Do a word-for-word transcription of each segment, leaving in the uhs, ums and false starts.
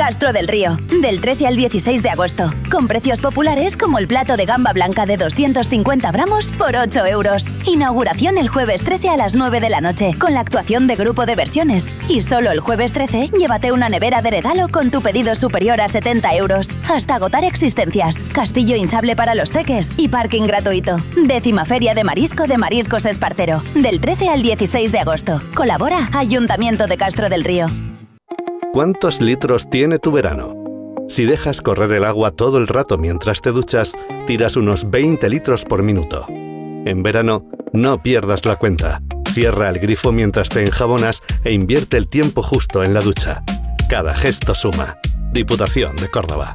Castro del Río, del trece al dieciséis de agosto, con precios populares como el plato de gamba blanca de doscientos cincuenta gramos por ocho euros. Inauguración el jueves trece a las nueve de la noche, con la actuación de Grupo de Versiones. Y solo el jueves trece, llévate una nevera de Redalo con tu pedido superior a setenta euros. Hasta agotar existencias. Castillo hinchable para los teques y parking gratuito. Décima Feria de Marisco de Mariscos Espartero, del trece al dieciséis de agosto. Colabora Ayuntamiento de Castro del Río. ¿Cuántos litros tiene tu verano? Si dejas correr el agua todo el rato mientras te duchas, tiras unos veinte litros por minuto. En verano, no pierdas la cuenta. Cierra el grifo mientras te enjabonas e invierte el tiempo justo en la ducha. Cada gesto suma. Diputación de Córdoba.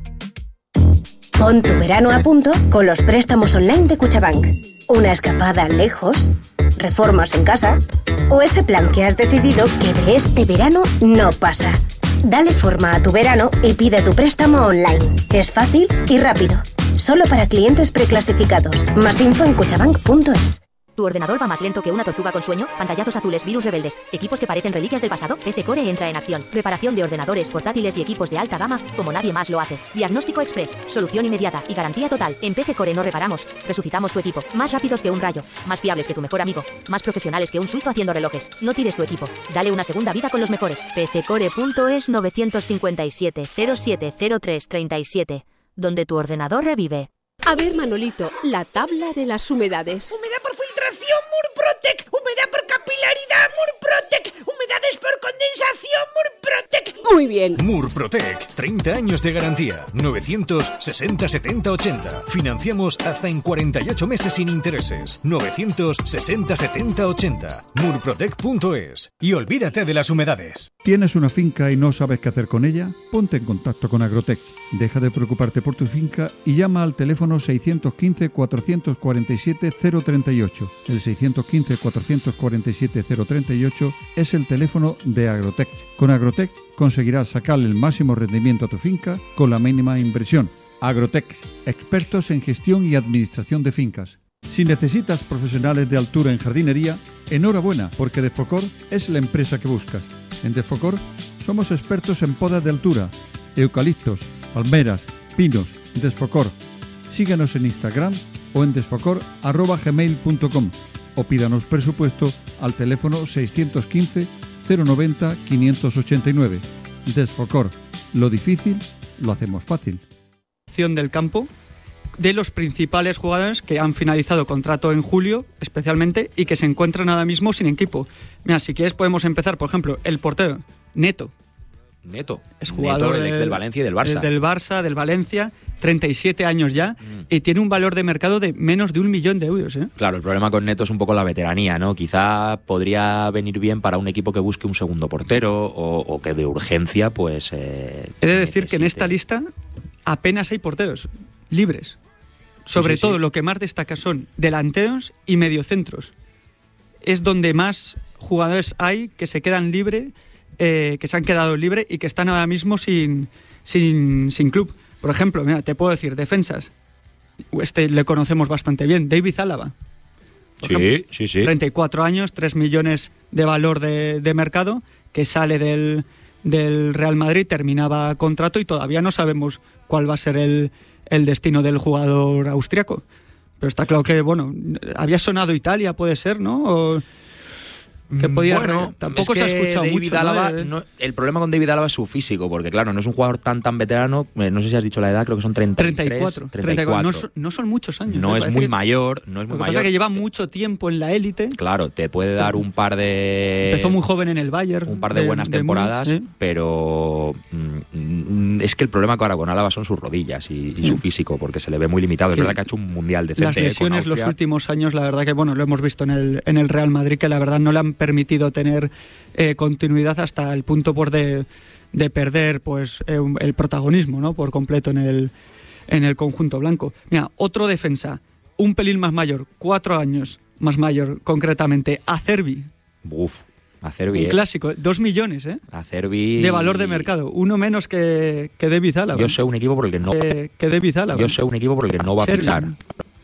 Pon tu verano a punto con los préstamos online de Cuchabank. Una escapada lejos, reformas en casa o ese plan que has decidido que de este verano no pasa. Dale forma a tu verano y pide tu préstamo online. Es fácil y rápido. Solo para clientes preclasificados. Más info en cuchabank punto es. ¿Tu ordenador va más lento que una tortuga con sueño? Pantallazos azules, virus rebeldes, equipos que parecen reliquias del pasado. P C Core entra en acción. Reparación de ordenadores, portátiles y equipos de alta gama como nadie más lo hace. Diagnóstico express, solución inmediata y garantía total. En P C Core no reparamos, resucitamos tu equipo. Más rápidos que un rayo, más fiables que tu mejor amigo, más profesionales que un suizo haciendo relojes. No tires tu equipo, dale una segunda vida con los mejores. P C core punto es nueve cinco siete, cero siete cero tres tres siete, donde tu ordenador revive. A ver, Manolito, la tabla de las humedades. Humedad por filtración, Murprotec. Humedad por capilaridad, Murprotec. Humedades por condensación, Murprotec. Muy bien. Murprotec, treinta años de garantía. novecientos sesenta setenta ochenta. Financiamos hasta en cuarenta y ocho meses sin intereses. novecientos sesenta setenta ochenta. Murprotec punto es. Y olvídate de las humedades. ¿Tienes una finca y no sabes qué hacer con ella? Ponte en contacto con Agrotech. Deja de preocuparte por tu finca y llama al teléfono seiscientos quince, cuatrocientos cuarenta y siete, cero treinta y ocho. El seiscientos quince, cuatrocientos cuarenta y siete, cero treinta y ocho es el teléfono de Agrotech. Con Agrotech conseguirás sacarle el máximo rendimiento a tu finca con la mínima inversión. Agrotech, expertos en gestión y administración de fincas. Si necesitas profesionales de altura en jardinería, enhorabuena, porque Defocor es la empresa que buscas. En Defocor somos expertos en podas de altura, eucaliptos, palmeras, pinos. Desfocor. Síguenos en Instagram o en desfocor arroba gmail punto com o pídanos presupuesto al teléfono seiscientos quince, cero noventa, quinientos ochenta y nueve. Desfocor. Lo difícil lo hacemos fácil. Del campo de los principales jugadores que han finalizado contrato en julio, especialmente, y que se encuentran ahora mismo sin equipo. Mira, si quieres podemos empezar, por ejemplo, el portero, Neto. Neto. Es jugador Neto, el del, ex del Valencia y del Barça. Del Barça, del Valencia, treinta y siete años ya, mm. y tiene un valor de mercado de menos de un millón de euros. ¿eh? Claro, el problema con Neto es un poco la veteranía, ¿no? Quizá podría venir bien para un equipo que busque un segundo portero o, o que de urgencia, pues... Eh, He de decir necesite. que en esta lista apenas hay porteros libres. Sobre sí, sí, todo, sí. Lo que más destaca son delanteros y mediocentros. Es donde más jugadores hay que se quedan libres, eh, que se han quedado libres y que están ahora mismo sin, sin, sin club. Por ejemplo, mira, te puedo decir, defensas. Este le conocemos bastante bien, David Álava. Sí, ejemplo, sí, sí. treinta y cuatro años, tres millones de valor de, de mercado, que sale del, del Real Madrid, terminaba contrato y todavía no sabemos cuál va a ser el, el destino del jugador austriaco. Pero está claro que, bueno, había sonado Italia, puede ser, ¿no? O que podía, bueno, tampoco es se ha que escuchado David mucho. Álava, ¿no? no, el problema con David Álava es su físico, porque claro, no es un jugador tan tan veterano, eh, no sé si has dicho la edad, creo que son treinta y tres, treinta y cuatro, treinta y cuatro. No, son, no son muchos años. No es muy mayor, no es muy Lo que mayor. pasa es que lleva mucho tiempo en la élite. Claro, te puede dar un par de... Empezó muy joven en el Bayern. Un par de, de buenas de temporadas, Múnich, ¿sí? Pero mm, es que el problema que ahora con Álava son sus rodillas y, y sí. su físico, porque se le ve muy limitado. Sí. Es verdad que ha hecho un mundial decente. Las lesiones los últimos años, la verdad que, bueno, lo hemos visto en el, en el Real Madrid, que la verdad no le han permitido tener eh, continuidad hasta el punto por de, de perder pues eh, el protagonismo, ¿no? Por completo en el, en el conjunto blanco. Mira, otro defensa, un pelín más mayor, cuatro años más mayor, concretamente, Acerbi. Uf, Acerbi. Un eh. clásico, dos millones, ¿eh? Acerbi. De valor de mercado, uno menos que, que David Álava. Yo sé un equipo por el que no. Eh, que David Álava. Yo sé un equipo por el que no va a Acerbi. fichar.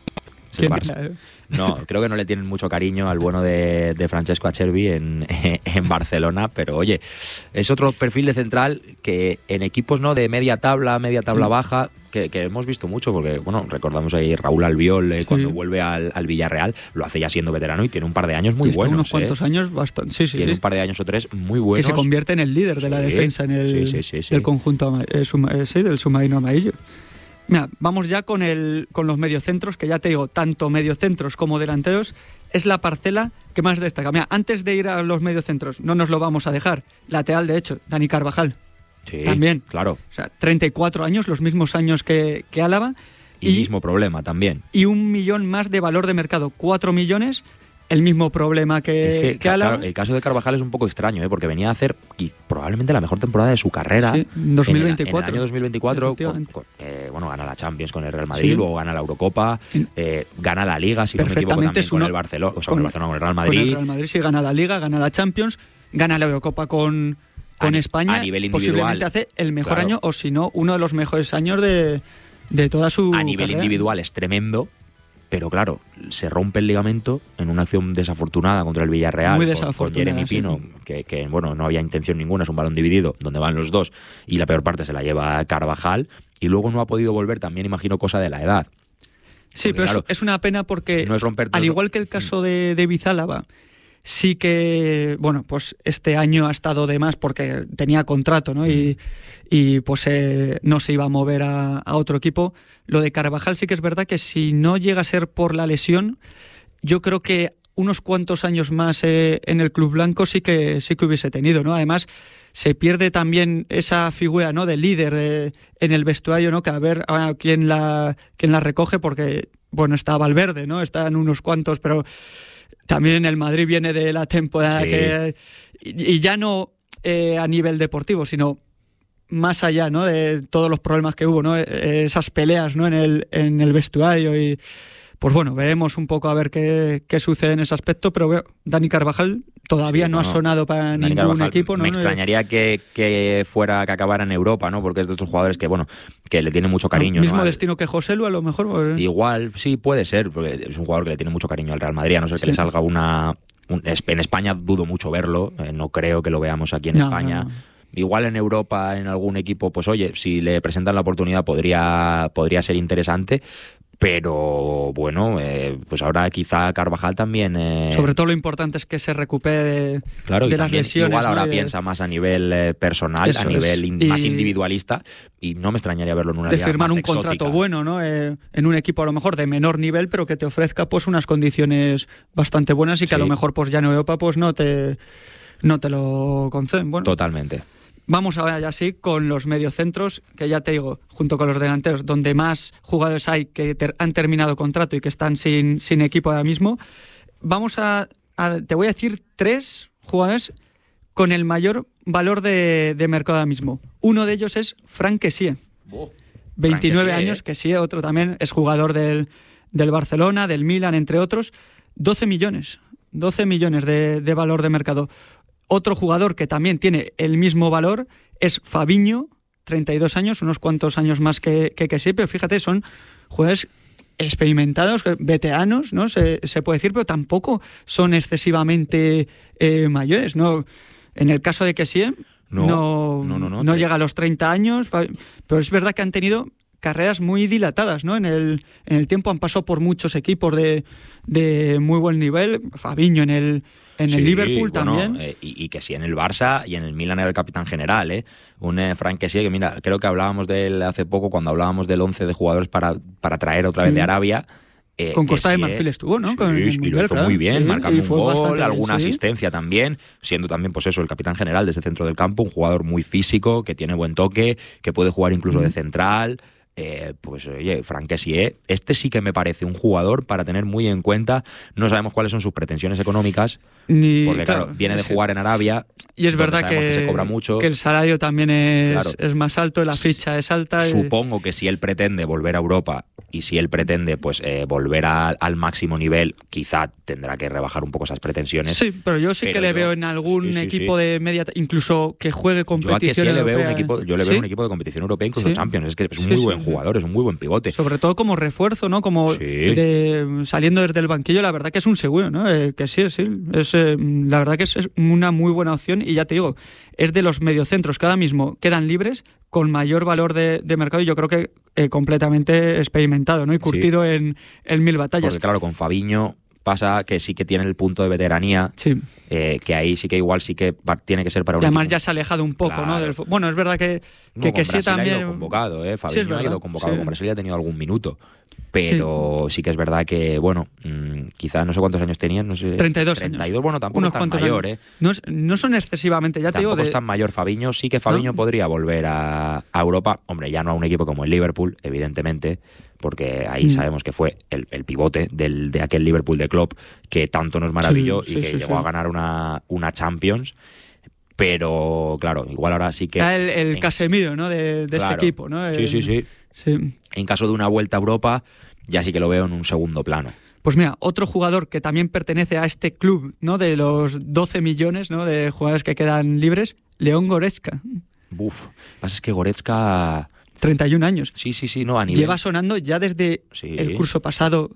Es el Barça. No, creo que no le tienen mucho cariño al bueno de, de Francesco Acerbi en, en Barcelona, pero oye, es otro perfil de central que en equipos no de media tabla, media tabla sí. baja, que, que hemos visto mucho, porque bueno, recordamos ahí Raúl Albiol eh, sí. cuando vuelve al, al Villarreal, lo hace ya siendo veterano y tiene un par de años muy buenos. Unos cuantos eh. años bastante, sí, sí. Tiene sí. un par de años o tres muy buenos. Que se convierte en el líder de sí. la defensa en el sí, sí, sí, sí. del conjunto eh, suma, eh, sí, del submarino amarillo. Mira, vamos ya con el con los mediocentros, que ya te digo, tanto mediocentros como delanteros es la parcela que más destaca. Mira, antes de ir a los mediocentros, no nos lo vamos a dejar. Lateral, de hecho, Dani Carvajal. Sí, también. Claro. O sea, treinta y cuatro años, los mismos años que, que Álava. Y, y mismo problema también. Y un millón más de valor de mercado. Cuatro millones, el mismo problema que, es que, que Álava. Claro, el caso de Carvajal es un poco extraño, ¿eh? Porque venía a hacer y probablemente la mejor temporada de su carrera. Sí, dos mil veinticuatro. En el, en el año dos mil veinticuatro, con, con, eh, bueno, gana la Champions con el Real Madrid, sí. luego gana la Eurocopa, eh, gana la Liga, si no me equivoco, también con el Barcelona, o sea, con, con el Barcelona, con el Real Madrid. Con el Real Madrid sí gana la Liga, gana la Champions, gana la Eurocopa con, con a, España. A nivel individual. Posiblemente hace el mejor claro. año, o si no, uno de los mejores años de, de toda su A nivel carrera. individual es tremendo. Pero claro, se rompe el ligamento en una acción desafortunada contra el Villarreal Muy con, con Jeremy Pino, sí. que, que bueno, no había intención ninguna, es un balón dividido donde van los dos y la peor parte se la lleva Carvajal y luego no ha podido volver, también imagino cosa de la edad. Sí, porque, pero claro, es, es una pena porque no es romper al igual que el caso de, de Bizálava, sí que, bueno, pues este año ha estado de más porque tenía contrato, ¿no? Y, y pues eh, no se iba a mover a, a otro equipo. Lo de Carvajal sí que es verdad que si no llega a ser por la lesión, yo creo que unos cuantos años más eh, en el club blanco sí que sí que hubiese tenido, ¿no? Además, se pierde también esa figura, ¿no?, de líder de, en el vestuario, ¿no? Que a ver a quién la quién la recoge, porque, bueno, está Valverde, ¿no? Están unos cuantos, pero también el Madrid viene de la temporada sí. que... Y, y ya no eh, a nivel deportivo, sino más allá, ¿no?, de todos los problemas que hubo, ¿no?, esas peleas, ¿no?, en el, en el vestuario y... Pues bueno, veremos un poco a ver qué, qué sucede en ese aspecto, pero bueno, Dani Carvajal todavía sí, no, no ha sonado para Dani ningún Carvajal, equipo, ¿no? Me extrañaría que, que fuera, que acabara en Europa, ¿no? Porque es de estos jugadores que, bueno, que le tienen mucho cariño. ¿El mismo ¿no? destino que José Lu, a lo mejor? Pues... Igual, sí, puede ser, porque es un jugador que le tiene mucho cariño al Real Madrid, a no ser que sí. le salga una... Un, en España dudo mucho verlo, eh, no creo que lo veamos aquí en no, España. No, no. Igual en Europa, en algún equipo, pues oye, si le presentan la oportunidad podría, podría ser interesante. Pero bueno, eh, pues ahora quizá Carvajal también... Eh... Sobre todo lo importante es que se recupere de, claro, de y las lesiones. Igual ahora ¿no? piensa más a nivel eh, personal, Eso a nivel in, y... más individualista, y no me extrañaría verlo en una de liga firmar más un exótica. Contrato bueno, ¿no? Eh, en un equipo a lo mejor de menor nivel, pero que te ofrezca pues unas condiciones bastante buenas y que sí. a lo mejor pues ya en Europa pues no te, no te lo conceden. Bueno, totalmente. Vamos ahora ya sí con los mediocentros, que ya te digo, junto con los delanteros, donde más jugadores hay que ter- han terminado contrato y que están sin, sin equipo ahora mismo. Vamos a, a... Te voy a decir tres jugadores con el mayor valor de, de mercado ahora mismo. Uno de ellos es Franck Kessie. Oh, veintinueve Franck años, Kessie, otro también es jugador del, del Barcelona, del Milan, entre otros. doce millones. doce millones de, de valor de mercado. Otro jugador que también tiene el mismo valor es Fabinho, treinta y dos años, unos cuantos años más que que, que sí, pero fíjate, son jugadores experimentados, veteranos, ¿no? Se, se puede decir, pero tampoco son excesivamente eh, mayores, ¿no? En el caso de Kessie, no, no, no, no, no, no llega a los treinta años, pero es verdad que han tenido carreras muy dilatadas, ¿no? En el, en el tiempo han pasado por muchos equipos de, de muy buen nivel. Fabinho en el En sí, el Liverpool bueno, también. Eh, y, y que sí, en el Barça y en el Milan era el capitán general, ¿eh? Un eh, Franck Kessie que, mira, creo que hablábamos de él hace poco cuando hablábamos del once de jugadores para, para traer otra vez sí. de Arabia. Eh, Con Costa de Marfil estuvo, ¿no? Sí, Con y mundial, lo hizo claro. muy bien, sí, marcando un gol, bien, alguna sí. asistencia también, siendo también, pues eso, el capitán general desde el centro del campo, un jugador muy físico, que tiene buen toque, que puede jugar incluso mm. de central. Eh, pues oye, Franck Kessie, este sí que me parece un jugador para tener muy en cuenta. No sabemos cuáles son sus pretensiones económicas, Ni, porque claro, claro viene de jugar en Arabia y es verdad que, que se cobra mucho, que el salario también es, claro. es más alto, la ficha es alta. Supongo y... que si él pretende volver a Europa y si él pretende pues eh, volver a, al máximo nivel, quizá tendrá que rebajar un poco esas pretensiones. Sí, pero yo sí pero que le yo, veo en algún sí, sí, equipo sí. de media, incluso que juegue competición yo a Kessie europea. Le veo un equipo, yo le veo ¿Sí? un equipo de competición europea, incluso sí. Champions. Es que es un sí, muy sí. buen gran jugador, es un muy buen pivote. Sobre todo como refuerzo, ¿no? Como sí. de, saliendo desde el banquillo, la verdad que es un seguro, ¿no? Eh, que sí, sí. Es, eh, la verdad que es, es una muy buena opción y ya te digo, es de los mediocentros que ahora mismo quedan libres con mayor valor de, de mercado y yo creo que eh, completamente experimentado, ¿no? Y curtido sí. en, en mil batallas. Porque claro, con Fabinho pasa que sí que tiene el punto de veteranía, sí. eh, que ahí sí que igual sí que tiene que ser para un y además equipo. Ya se ha alejado un poco, claro. ¿no? Del, bueno, es verdad que, que, no, que sí también... ha ido convocado, ¿eh? Fabinho sí, ha ido convocado, sí. con Brasil ha tenido algún minuto. Pero sí. sí que es verdad que, bueno, mmm, quizás no sé cuántos años tenían, no sé. treinta y dos treinta y dos, años. Bueno, tampoco Unos es tan mayor, años. ¿eh? No, no son excesivamente, ya te tampoco digo. De... es tan mayor Fabinho. Sí que Fabinho ¿no? podría volver a, a Europa. Hombre, ya no a un equipo como el Liverpool, evidentemente, porque ahí mm. sabemos que fue el, el pivote del, de aquel Liverpool de Klopp que tanto nos maravilló sí, y sí, que sí, llegó sí. a ganar una, una Champions. Pero, claro, igual ahora sí que... El, el en... Casemiro, ¿no? De, de claro. ese equipo, ¿no? El... Sí, sí, sí, sí. En caso de una vuelta a Europa, ya sí que lo veo en un segundo plano. Pues mira, otro jugador que también pertenece a este club, ¿no? De los doce millones, ¿no? De jugadores que quedan libres, León Goretzka. Buf, lo que pasa es que Goretzka... treinta y un años. Sí, sí, sí, no, a nivel... Lleva sonando ya desde sí. el curso pasado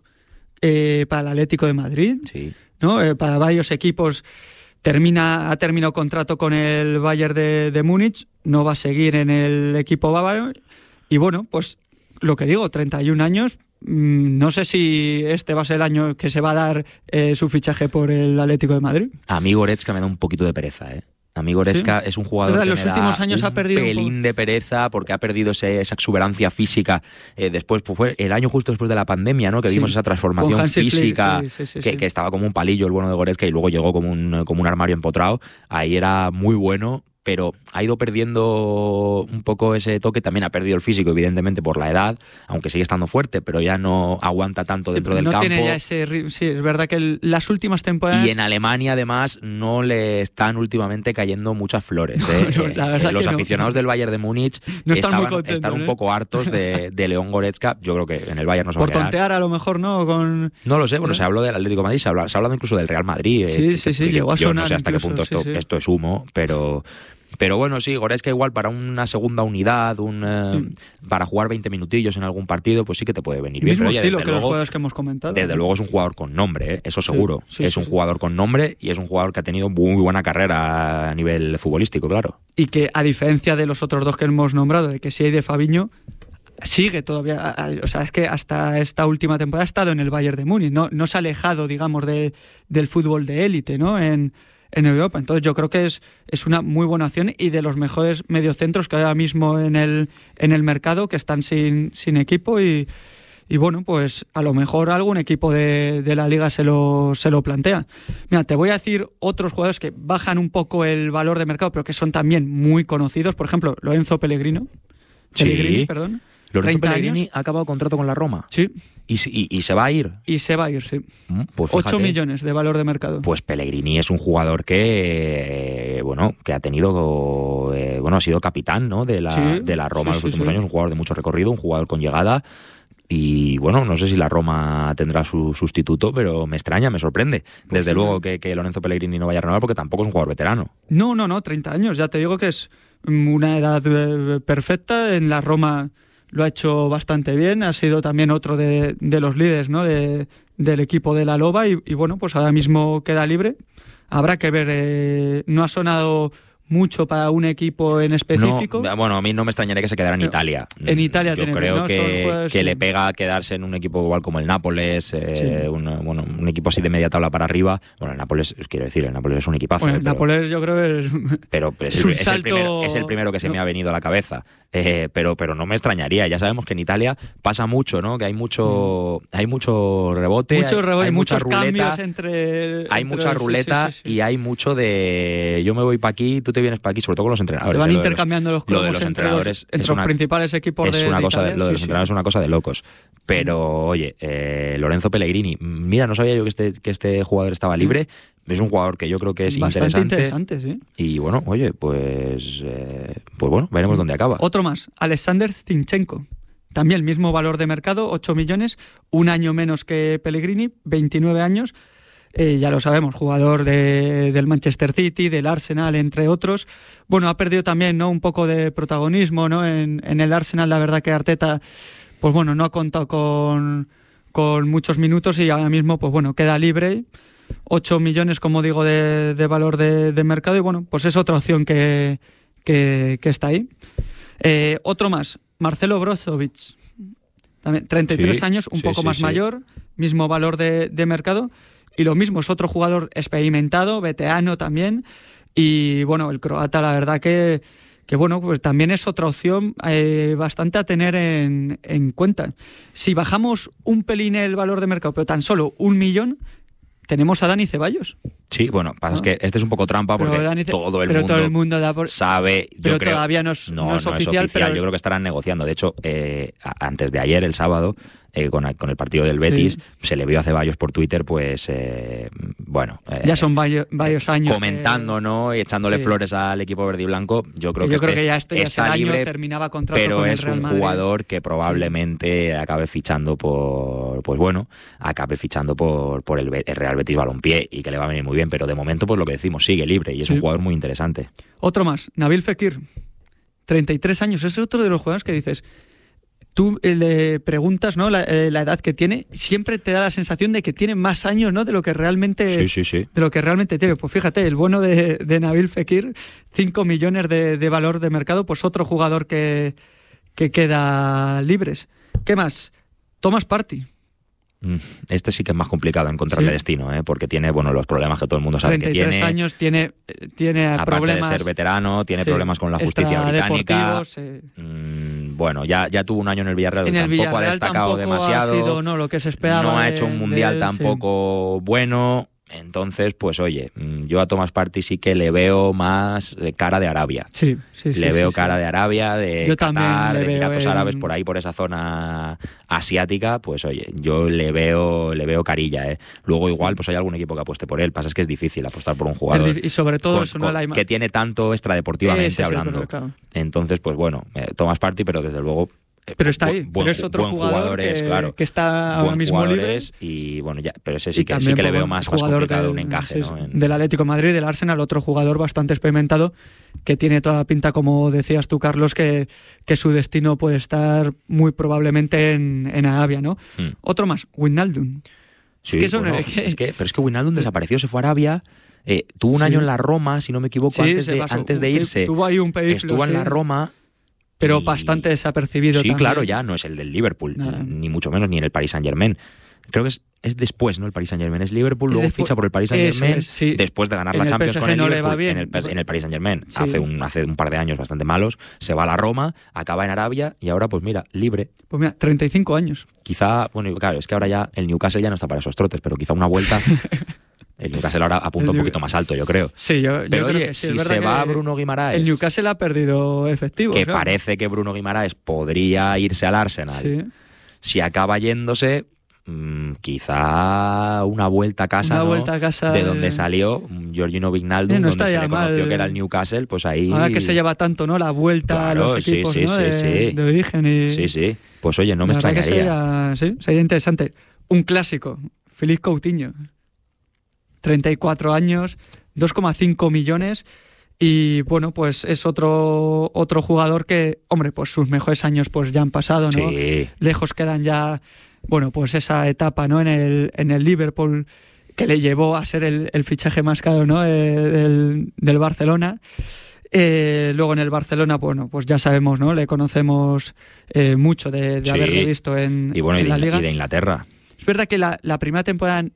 eh, para el Atlético de Madrid, sí. ¿no? Eh, para varios equipos. Termina, ha terminado contrato con el Bayern de, de Múnich, no va a seguir en el equipo bávaro. Y bueno, pues lo que digo, treinta y un años, mmm, no sé si este va a ser el año que se va a dar eh, su fichaje por el Atlético de Madrid. A mí Goretzka me da un poquito de pereza, ¿eh? A mí Goretzka ¿Sí? es un jugador ¿verdad? que Los me últimos da años un ha perdido pelín un de pereza porque ha perdido ese, esa exuberancia física. Eh, después pues fue el año justo después de la pandemia, ¿no? Que sí. vimos esa transformación física Flick, sí, sí, sí, que, sí. que estaba como un palillo el bueno de Goretzka y luego llegó como un, como un armario empotrado. Ahí era muy bueno, pero ha ido perdiendo un poco ese toque. También ha perdido el físico, evidentemente, por la edad, aunque sigue estando fuerte, pero ya no aguanta tanto sí, dentro del no campo. Tiene ya ese ritmo. Sí, es verdad que el, las últimas temporadas... Y en Alemania, además, no le están últimamente cayendo muchas flores. ¿eh? No, no, la verdad eh, los que no. aficionados del Bayern de Múnich no están, estaban, muy contentos, están un ¿eh? poco hartos de, de León Goretzka. Yo creo que en el Bayern no se va a Por quedar. tontear a lo mejor, ¿no? Con... No lo sé, bueno, se habló del Atlético de Madrid, se ha hablado, se ha hablado incluso del Real Madrid. Sí, eh, sí, que, sí, que, llegó a yo sonar no sé hasta incluso, qué punto esto, sí, sí. esto es humo, pero... Pero bueno, sí, Goretzka igual para una segunda unidad, un, eh, sí. para jugar veinte minutillos en algún partido, pues sí que te puede venir bien. Mismo Pero, oye, estilo que luego, los jugadores que hemos comentado. Desde luego es un jugador con nombre, ¿eh? Eso seguro. Sí, sí, es sí, un sí. jugador con nombre y es un jugador que ha tenido muy buena carrera a nivel futbolístico, claro. Y que a diferencia de los otros dos que hemos nombrado, de que sí hay de Fabinho, sigue todavía, o sea, es que hasta esta última temporada ha estado en el Bayern de Múnich, no, no se ha alejado, digamos, de, del fútbol de élite, ¿no? En, en Europa. Entonces yo creo que es, es una muy buena opción y de los mejores mediocentros que hay ahora mismo en el, en el mercado, que están sin, sin equipo y, y bueno, pues a lo mejor algún equipo de, de la liga se lo, se lo plantea. Mira, te voy a decir otros jugadores que bajan un poco el valor de mercado, pero que son también muy conocidos. Por ejemplo, Lorenzo Pellegrino. Pellegrini, sí. perdón. Lorenzo Pellegrini años. ha acabado contrato con la Roma. Sí. ¿Y, y, y se va a ir? Y se va a ir, sí. Pues ocho millones de valor de mercado. Pues Pellegrini es un jugador que, eh, bueno, que ha tenido, eh, bueno, ha sido capitán, ¿no? de la, sí, de la Roma sí, en los sí, últimos sí. años, un jugador de mucho recorrido, un jugador con llegada. Y bueno, no sé si la Roma tendrá su sustituto, pero me extraña, me sorprende. Desde pues, luego que, que Lorenzo Pellegrini no vaya a renovar porque tampoco es un jugador veterano. No, no, no, treinta años. Ya te digo que es una edad eh, perfecta. En la Roma lo ha hecho bastante bien. Ha sido también otro de, de los líderes, ¿no? de, del equipo de la Loba. Y, y bueno, pues ahora mismo queda libre. Habrá que ver. Eh, no ha sonado mucho para un equipo en específico. No, bueno, a mí no me extrañaría que se quedara en Pero Italia. En Italia Yo tiene creo ¿no? que, que le pega quedarse en un equipo igual como el Nápoles, eh, Sí. un, bueno, un equipo así de media tabla para arriba. Bueno, el Nápoles, quiero decir, el Nápoles es un equipazo. Bueno, eh, el pero, Nápoles yo creo que es... pero es, es el, un es el salto- primero, es el primero que se no. me ha venido a la cabeza. Eh, pero, pero no me extrañaría. Ya sabemos que en Italia pasa mucho, ¿no? Que hay mucho, hay mucho rebote, Muchos hay, rebotes, hay mucha muchos ruleta. cambios entre... Hay entre mucha los- sí, ruleta sí, sí, sí. y hay mucho de yo me voy para aquí, tú te vienes para aquí, sobre todo con los entrenadores. Se van eh, lo de los- intercambiando los lo de cromos los entre entrenadores los, entre es los una- principales equipos es de una de cosa de, Italia. lo de Sí, los sí. entrenadores es una cosa de locos. Pero oye, eh, Lorenzo Pellegrini, mira, no sabía yo que este que este jugador estaba libre. Es un jugador que yo creo que es Bastante interesante. interesante, sí. Y bueno, oye, pues eh, pues bueno, veremos dónde acaba. Otro más, Alexander Zinchenko. También el mismo valor de mercado, ocho millones, un año menos que Pellegrini, veintinueve años. eh, ya lo sabemos, jugador de, del Manchester City, del Arsenal, entre otros. Bueno, ha perdido también, ¿no?, un poco de protagonismo, ¿no?, en, en el Arsenal. La verdad que Arteta, pues bueno, no ha contado con, con muchos minutos y ahora mismo, pues bueno, queda libre. ocho millones, como digo, de, de valor de, de mercado y bueno, pues es otra opción que, que, que está ahí. Eh, otro más, Marcelo Brozovic, también treinta y tres sí, años, un sí, poco sí, más sí. mayor, mismo valor de, de mercado y lo mismo, es otro jugador experimentado, veterano también y bueno, el croata la verdad que, que bueno, pues también es otra opción eh, bastante a tener en, en cuenta. Si bajamos un pelín el valor de mercado, pero tan solo un millón, tenemos a Dani Ceballos. Sí, bueno, pasa ¿no? es que este es un poco trampa porque Dani, todo, el mundo todo el mundo da por, sabe... Yo pero creo, todavía no es, no, no es no oficial. Es oficial pero... Yo creo que estarán negociando. De hecho, eh, antes de ayer, el sábado, eh, con, con el partido del Betis, sí. se le vio a Ceballos por Twitter, pues, eh, bueno... Eh, ya son varios, varios años. Comentando, que... ¿no? Y echándole sí. flores al equipo verde y blanco. Yo creo que, yo creo este que ya este ya está año libre, terminaba contrato pero con el es Real un Madrid. jugador que probablemente sí. acabe fichando por... Pues bueno, acabe fichando por, por el, el Real Betis Balompié y que le va a venir muy bien, pero de momento, pues lo que decimos, sigue libre y es sí. un jugador muy interesante. Otro más, Nabil Fekir, treinta y tres años, es otro de los jugadores que dices, tú eh, le preguntas, ¿no?, la, eh, la edad que tiene, siempre te da la sensación de que tiene más años, ¿no?, de lo que realmente sí, sí, sí. de lo que realmente tiene. Pues fíjate, el bono de, de Nabil Fekir, cinco millones de, de valor de mercado, pues otro jugador que, que queda libres. ¿Qué más? Thomas Partey. Este sí que es más complicado encontrarle sí. destino, ¿eh? Porque tiene, bueno, los problemas que todo el mundo sabe que tiene. treinta y tres años, tiene, tiene aparte problemas... de ser veterano, tiene sí. problemas con la justicia británica. Sí. Mm, bueno, ya, ya tuvo un año en el Villarreal, en el tampoco Villarreal ha destacado tampoco demasiado. Ha sido, no, lo que se esperaba no ha de, hecho un mundial él, tampoco sí. bueno. Entonces, pues oye, yo a Thomas Partey sí que le veo más cara de Arabia. Sí, sí, sí. Le sí, veo sí, cara sí. de Arabia, de yo Qatar, de Emiratos en... Árabes, por ahí, por esa zona asiática. Pues oye, yo le veo le veo carilla, ¿eh? Luego igual pues hay algún equipo que apueste por él. Pasa es que es difícil apostar por un jugador y sobre todo con, eso, ¿no? con, la ima... que tiene tanto extradeportivamente Ese hablando. Es el problema, claro. Entonces, pues bueno, eh, Thomas Partey, pero desde luego... Pero está ahí, buen, pero es otro buen jugador, jugador es, que, claro. que está ahora mismo libre. Y bueno, ya, pero ese sí y que, sí que le veo más, más complicado del, un encaje. Sí, ¿no? En... Del Atlético de Madrid, del Arsenal, otro jugador bastante experimentado que tiene toda la pinta, como decías tú, Carlos, que, que su destino puede estar muy probablemente en, en Arabia, ¿no? Hmm. Otro más, Wijnaldum. Sí, es que bueno, que... Es que, pero es que Wijnaldum desapareció, se fue a Arabia. Eh, tuvo un sí. año en la Roma, si no me equivoco, sí, antes, de, antes de irse. Tuvo ahí un periplo, estuvo en sí. la Roma. Pero y... bastante desapercibido sí, también. claro, ya no es el del Liverpool, Nada. ni mucho menos, ni en el Paris Saint-Germain. Creo que es, es después, ¿no? El Paris Saint-Germain es Liverpool, es luego después, ficha por el Paris Saint-Germain, es, sí. después de ganar en la Champions con el no Liverpool, le va bien. En, el, en el Paris Saint-Germain. Sí. Hace, un, hace un par de años bastante malos, se va a la Roma, acaba en Arabia y ahora, pues mira, libre. Pues mira, treinta y cinco años. Quizá, bueno, claro, es que ahora ya el Newcastle ya no está para esos trotes, pero quizá una vuelta... El Newcastle ahora apunta un poquito más alto, yo creo. Sí, yo, yo Pero creo oye, que sí, si es se va que Bruno Guimaraes... El Newcastle ha perdido efectivo. Que claro. parece que Bruno Guimaraes podría irse al Arsenal. Sí. Si acaba yéndose, mmm, quizá una vuelta a casa, una ¿no? vuelta a casa de donde salió Georgino Wijnaldum, eh, no donde se le mal. conoció que era el Newcastle, pues ahí... Ahora que se lleva tanto, ¿no? La vuelta claro, a los equipos, sí, sí, ¿no? sí, de, sí. de origen y... Sí, sí. Pues oye, no me la extrañaría. Que sería, sí, sería interesante. Un clásico, Félix Coutinho. treinta y cuatro años, dos coma cinco millones y bueno, pues es otro otro jugador que, hombre, pues sus mejores años pues ya han pasado, ¿no? Sí. Lejos quedan ya, bueno, pues esa etapa, ¿no? En el en el Liverpool que le llevó a ser el, el fichaje más caro, ¿no? Eh, del, del Barcelona. Eh, luego en el Barcelona, bueno, pues ya sabemos, ¿no? Le conocemos eh, mucho de, de sí. haberle visto en, y bueno, en y la de, Liga. Y de Inglaterra. Es verdad que la, la primera temporada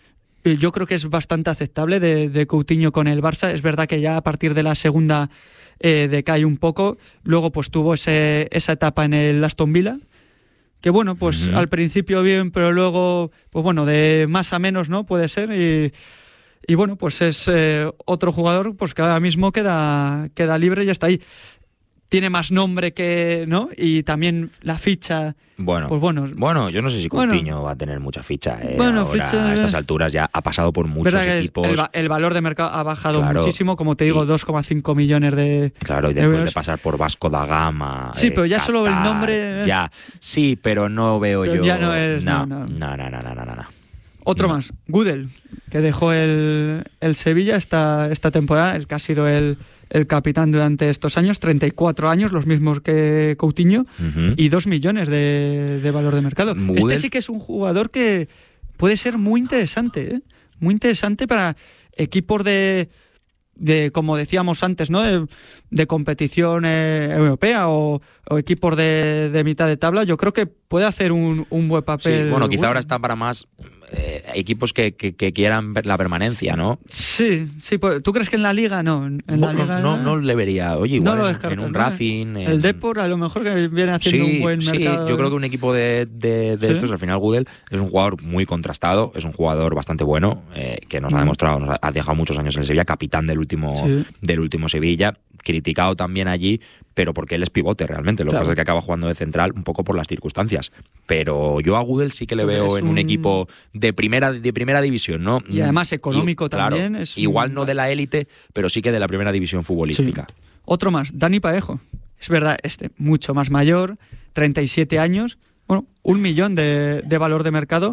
yo creo que es bastante aceptable de, de Coutinho con el Barça. Es verdad que ya a partir de la segunda eh, decae un poco. Luego pues tuvo ese, esa etapa en el Aston Villa, que bueno, pues uh-huh. al principio bien, pero luego, pues bueno, de más a menos, ¿no? Puede ser. Y, y bueno, pues es eh, otro jugador pues que ahora mismo queda, queda libre y está ahí. Tiene más nombre que, ¿no? Y también la ficha... Bueno, pues bueno, bueno, yo no sé si Coutinho bueno, va a tener mucha ficha. Eh. Bueno, Ahora, ficha... a estas alturas ya ha pasado por muchos equipos. El, el valor de mercado ha bajado claro, muchísimo, como te digo, y, dos coma cinco millones de Claro, y después euros. de pasar por Vasco da Gama... Sí, eh, pero ya Qatar, solo el nombre... Ya, sí, pero no veo pero yo... ya no es... No, no, no, no, no, no, no, no, no. Otro no. más, Gudel, que dejó el, el Sevilla esta, esta temporada, el que ha sido el, el capitán durante estos años, treinta y cuatro años, los mismos que Coutinho, uh-huh. y dos millones de, de valor de mercado. Gudel. Este sí que es un jugador que puede ser muy interesante, ¿eh? Muy interesante para equipos de... de como decíamos antes, ¿no? De, de competición eh, europea o, o equipos de, de mitad de tabla. Yo creo que puede hacer un, un buen papel. Sí, bueno, quizá bueno. ahora está para más eh, equipos que, que, que quieran ver la permanencia, ¿no? Sí, sí. Pues, ¿tú crees que en la Liga no? En no, la Liga, no, no, no le vería. Oye, igual no en, en un Racing... En... El Depor a lo mejor que viene haciendo sí, un buen mercado. Sí, yo creo que un equipo de, de, de ¿Sí? estos, al final Gudel, es un jugador muy contrastado, es un jugador bastante bueno, eh, que nos mm. ha demostrado, nos ha dejado muchos años en el Sevilla, capitán del último, sí. del último Sevilla, criticado también allí, pero porque él es pivote realmente. Lo claro. que pasa es que acaba jugando de central un poco por las circunstancias. Pero yo a Gudel sí que le veo es en un... un equipo de primera de primera división, ¿no? Y además económico y, también. Claro, es igual un... no de la élite, pero sí que de la primera división futbolística. Sí. Otro más, Dani Parejo. Es verdad, este mucho más mayor, treinta y siete años, bueno, un millón de, de valor de mercado.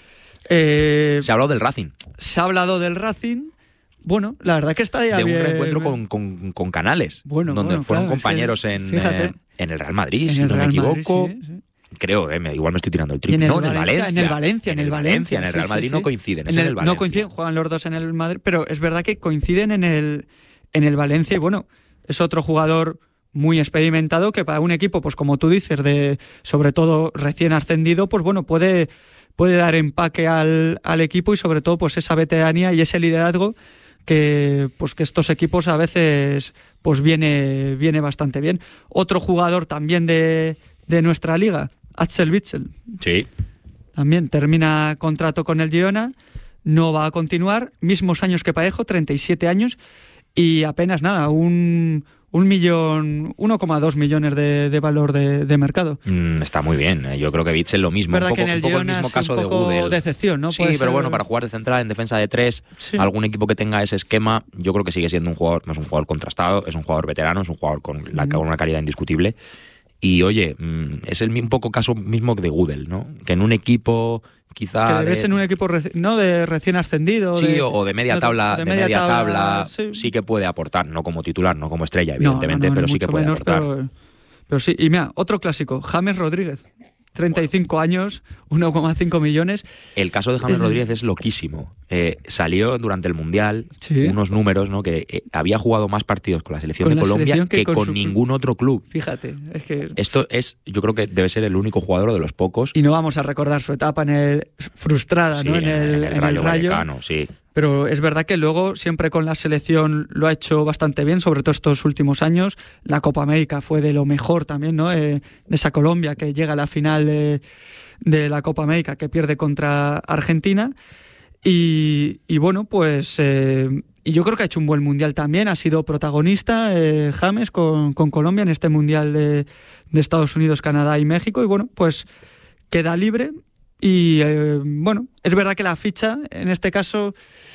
Eh... Se ha hablado del Racing. Se ha hablado del Racing. Bueno, la verdad que está ya de bien. un reencuentro con, con, con Canales, bueno, donde bueno, fueron claro, compañeros es que, en, eh, en el Real Madrid, en si el no Real me equivoco. Madrid, sí, sí. Creo, eh, igual me estoy tirando el triple. No, en el Valencia. En el Valencia, en el Valencia. En el Real Madrid sí, sí, no sí. coinciden, es en el, en el Valencia. No coinciden, juegan los dos en el Madrid, pero es verdad que coinciden en el, en el Valencia. Y bueno, es otro jugador muy experimentado que para un equipo, pues como tú dices, de sobre todo recién ascendido, pues bueno, puede, puede dar empaque al, al equipo y sobre todo pues esa veteranía y ese liderazgo que pues que estos equipos a veces pues viene, viene bastante bien. Otro jugador también de, de nuestra liga, Axel Witsel. Sí. También termina contrato con el Girona, no va a continuar, mismos años que Parejo, treinta y siete años, y apenas nada, un... Un millón, uno coma dos millones de, de valor de, de mercado. Mm, está muy bien. Yo creo que Witsel lo mismo. Verdad un poco, que en el, un poco el mismo es caso un poco de Gudel. Decepción, ¿no? Sí, pero ser... bueno, para jugar de central en defensa de tres, sí. algún equipo que tenga ese esquema, yo creo que sigue siendo un jugador, no es un jugador contrastado, es un jugador veterano, es un jugador con, la, con una calidad indiscutible. Y oye, es el un poco caso mismo de Gudel, ¿no? Que en un equipo quizá... Que le ves de... en un equipo reci... no de recién ascendido. Sí, de... o de media tabla, de, de media, media tabla, tabla sí. sí que puede aportar, no como titular, no como estrella, evidentemente, no, no, no, pero sí que puede menos, aportar. Pero, pero sí, y mira, otro clásico, James Rodríguez. treinta y cinco años, uno coma cinco millones. El caso de James eh, Rodríguez es loquísimo. Eh, salió durante el Mundial ¿sí? unos números, ¿no? Que eh, había jugado más partidos con la selección con de la Colombia selección que, que con, con su... ningún otro club. Fíjate, es que... Esto es, yo creo que debe ser el único jugador de los pocos. Y no vamos a recordar su etapa en el frustrada, sí, ¿no? En el, en el en Rayo. El Rayo. Vallecano, sí. Pero es verdad que luego siempre con la selección lo ha hecho bastante bien, sobre todo estos últimos años. La Copa América fue de lo mejor también, ¿no? Eh, de esa Colombia que llega a la final de, de la Copa América, que pierde contra Argentina. Y, y bueno, pues eh, y yo creo que ha hecho un buen mundial también. Ha sido protagonista eh, James con, con Colombia en este mundial de, de Estados Unidos, Canadá y México. Y bueno, pues queda libre. Y eh, bueno, es verdad que la ficha en este caso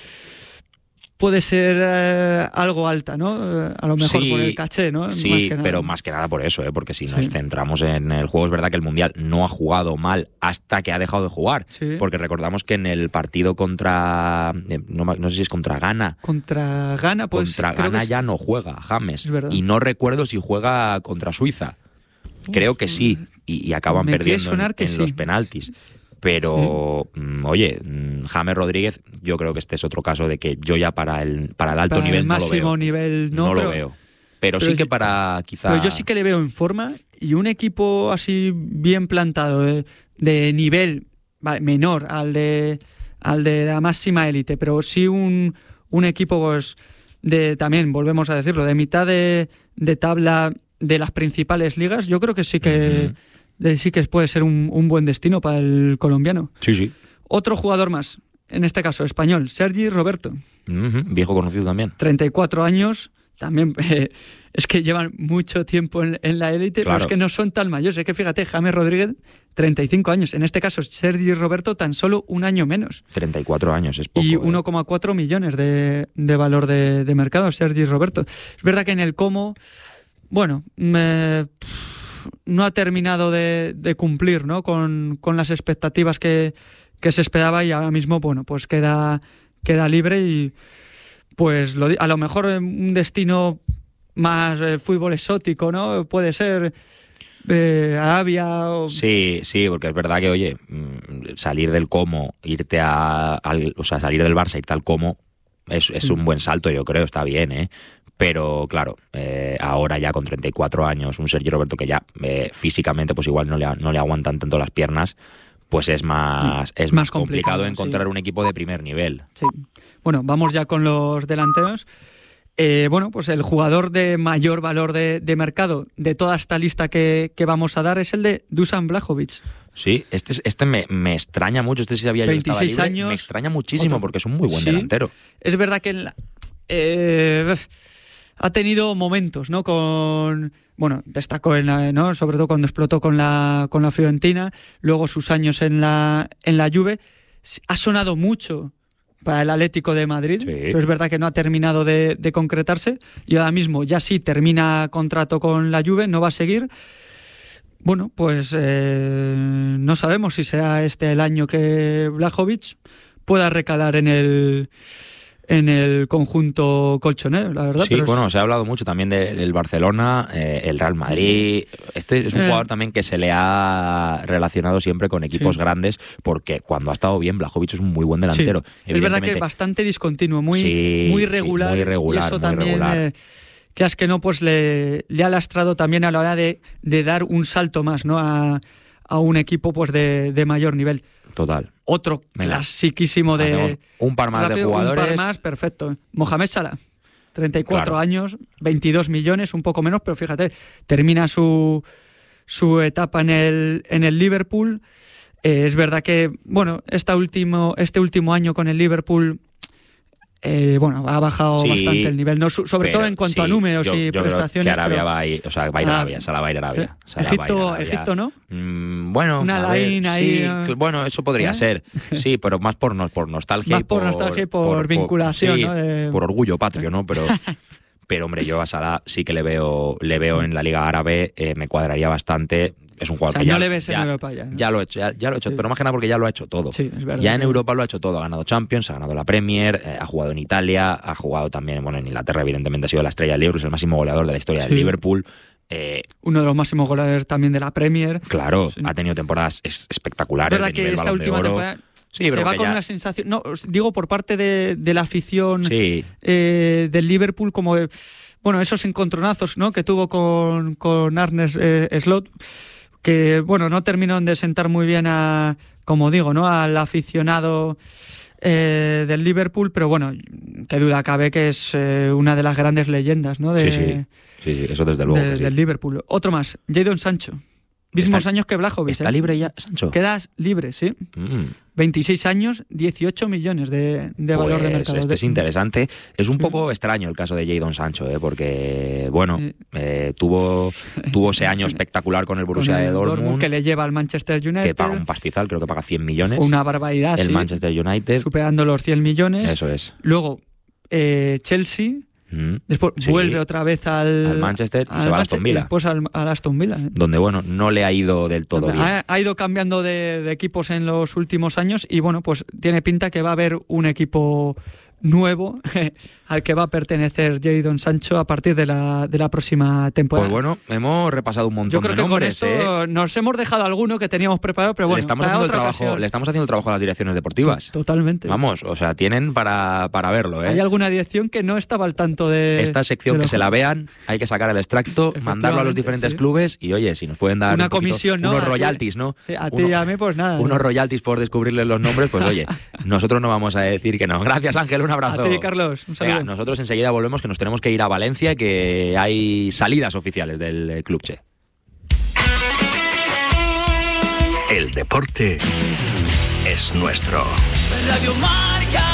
puede ser eh, algo alta, ¿no? Eh, a lo mejor sí, por el caché, ¿no? Sí, más que pero más que nada por eso, ¿eh? Porque si sí. nos centramos en el juego, es verdad que el Mundial no ha jugado mal hasta que ha dejado de jugar. Sí. Porque recordamos que en el partido contra... Eh, no, no sé si es contra Ghana. Contra Ghana, pues... Contra Ghana ya no juega James. Y no recuerdo si juega contra Suiza. Creo que sí. Y, y acaban Me perdiendo en, que en sí. los penaltis. Pero, sí. mmm, oye, James Rodríguez, yo creo que este es otro caso de que yo ya para el para el alto para nivel el no lo veo. máximo nivel no, no pero, lo veo. Pero, pero sí que para quizá... Pero yo sí que le veo en forma y un equipo así bien plantado, de, de nivel vale, menor al de al de la máxima élite, pero sí un, un equipo pues de también, volvemos a decirlo, de mitad de, de tabla de las principales ligas, yo creo que sí que... Uh-huh. De, sí que puede ser un, un buen destino para el colombiano. Sí, sí. Otro jugador más, en este caso español, Sergi Roberto. Uh-huh. Viejo conocido también. treinta y cuatro años, también eh, es que llevan mucho tiempo en, en la élite, claro. Pero es que no son tan mayores. Es que fíjate, James Rodríguez, treinta y cinco años. En este caso, Sergi Roberto, tan solo un año menos. treinta y cuatro años, es poco. Y eh. uno coma cuatro millones de, de valor de, de mercado, Sergi Roberto. Es verdad que en el Como, bueno, me... no ha terminado de, de cumplir, ¿no? con, con las expectativas que, que se esperaba, y ahora mismo, bueno, pues queda, queda libre y pues lo, a lo mejor un destino más eh, fútbol exótico, ¿no? Puede ser eh, Arabia o... Sí, sí, porque es verdad que, oye, salir del Como, irte a, al, o sea, salir del Barça, irte al Como, es, es un buen salto, yo creo, está bien, ¿eh? Pero claro, eh, ahora ya con treinta y cuatro años, un Sergi Roberto que ya eh, físicamente pues igual no le, no le aguantan tanto las piernas, pues es más, es más, más complicado, complicado encontrar sí. un equipo de primer nivel. Sí. Bueno, vamos ya con los delanteros. Eh, bueno, pues el jugador de mayor valor de, de mercado de toda esta lista que, que vamos a dar es el de Dusan Vlahovic. Sí, este, este me, me extraña mucho, este sí sabía yo que estaba libre, años, me extraña muchísimo otro, porque es un muy buen sí, delantero. Es verdad que en la, eh, ha tenido momentos, ¿no? Con, bueno, destacó en la, ¿no? Sobre todo cuando explotó con la con la Fiorentina, luego sus años en la en la Juve, ha sonado mucho para el Atlético de Madrid, sí. pero es verdad que no ha terminado de, de concretarse y ahora mismo ya sí termina contrato con la Juve, no va a seguir. Bueno, pues eh, no sabemos si será este el año que Vlahovic pueda recalar en el en el conjunto colchonero, la verdad. Sí, pero bueno, es... se ha hablado mucho también de, del Barcelona, eh, el Real Madrid. Este es un eh. jugador también que se le ha relacionado siempre con equipos sí. grandes, porque cuando ha estado bien, Vlahovic es un muy buen delantero. Sí. Es verdad que es bastante discontinuo, muy, sí, muy regular. Sí, muy regular, y eso muy también, regular. Eh, que es que no, pues le, le ha lastrado también a la hora de, de dar un salto más, ¿no? A, a un equipo pues de, de mayor nivel. Total. Otro Venga. clasiquísimo de... Hacemos un par más rápido, de jugadores. Un par más, perfecto. Mohamed Salah, treinta y cuatro claro. años, veintidós millones, un poco menos, pero fíjate, termina su, su etapa en el, en el Liverpool. Eh, es verdad que, bueno, esta último, este último año con el Liverpool... Eh, bueno, ha bajado sí, bastante el nivel, no, sobre todo en cuanto sí, a números yo, y yo prestaciones. Creo que Arabia pero... va a ir, o sea, va a ir a Arabia, Salah va a ir a Arabia. ¿Sí? Egipto, va a ir a Arabia. Egipto, ¿no? Mm, bueno, una line ahí. Sí, bueno, eso podría ¿eh? ser. Sí, pero más por, no, por nostalgia. Más y por, por nostalgia y por, por vinculación, por, sí, ¿no? De... por orgullo patrio, ¿no? Pero, pero hombre, yo a Salah sí que le veo, le veo en la Liga Árabe, eh, me cuadraría bastante. Es un jugador o sea, que no ya, le ves ya, en Europa ya, ¿no? ya lo he hecho, ya, ya lo he hecho, sí. pero más que nada porque ya lo ha hecho todo. Sí, es verdad, ya en sí. Europa lo ha hecho todo, ha ganado Champions, ha ganado la Premier, eh, ha jugado en Italia, ha jugado también, bueno, en Inglaterra evidentemente ha sido la estrella del Liverpool, es el máximo goleador de la historia sí. del Liverpool. Eh, Uno de los máximos goleadores también de la Premier. Claro, sí. ha tenido temporadas espectaculares. Es verdad de que nivel esta Balón última de Oro. temporada Sí, se va con ya... una sensación, no, digo por parte de, de la afición sí. eh, del Liverpool, como de, bueno, esos encontronazos, ¿no? que tuvo con, con Arne eh, Slot, que bueno, no terminaron de sentar muy bien a, como digo, ¿no? al aficionado eh, del Liverpool, pero bueno, qué duda cabe que es eh, una de las grandes leyendas, ¿no? de, sí, sí, sí, sí, eso desde luego. De, que sí. Del Liverpool. Otro más, Jadon Sancho. Mismos está, años que Vlahovic. ¿Está ¿eh? libre ya, Sancho? Quedas libre, sí. Mm. veintiséis años, dieciocho millones de, de valor pues de mercado. Este es interesante. Es un poco extraño el caso de Jadon Sancho, ¿eh? porque, bueno, eh, tuvo, tuvo ese año espectacular con el Borussia con el de Dortmund, Dortmund. Que le lleva al Manchester United. Que paga un pastizal, creo que paga cien millones. Una barbaridad, El sí. Manchester United. Superando los cien millones. Eso es. Luego, eh, Chelsea... Mm, Después sí. vuelve otra vez al, al Manchester y al se va a Aston Villa. Después al, al Aston Villa. ¿eh? Donde, bueno, no le ha ido del todo ha, bien. Ha ido cambiando de, de equipos en los últimos años y, bueno, pues tiene pinta que va a haber un equipo nuevo al que va a pertenecer Jadon Sancho a partir de la, de la próxima temporada. Pues bueno, hemos repasado un montón Yo creo de que nombres. Con esto ¿eh? Nos hemos dejado alguno que teníamos preparado, pero bueno, le estamos, haciendo el, trabajo, le estamos haciendo el trabajo a las direcciones deportivas. Totalmente. Vamos, o sea, tienen para, para verlo. ¿eh? Hay alguna dirección que no estaba al tanto de... Esta sección que se la vean, hay que sacar el extracto, mandarlo a los diferentes sí. clubes y, oye, si nos pueden dar una un poquito, comisión, ¿no? unos royalties, ¿no? Sí, a ti Uno, y a mí, pues nada. Unos royalties por descubrirles los nombres, pues oye, nosotros no vamos a decir que no. Gracias, Ángel, un abrazo. A ti, Carlos, un saludo. Venga, nosotros enseguida volvemos, que nos tenemos que ir a Valencia, que hay salidas oficiales del Club Che. El deporte es nuestro. Radio Marca.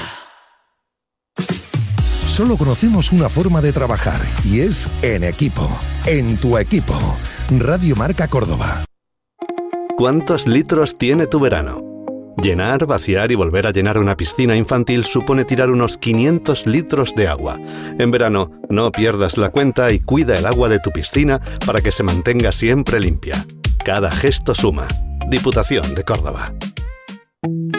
Solo conocemos una forma de trabajar y es en equipo, en tu equipo. Radio Marca Córdoba. ¿Cuántos litros tiene tu verano? Llenar, vaciar y volver a llenar una piscina infantil supone tirar unos quinientos litros de agua. En verano, no pierdas la cuenta y cuida el agua de tu piscina para que se mantenga siempre limpia. Cada gesto suma. Diputación de Córdoba.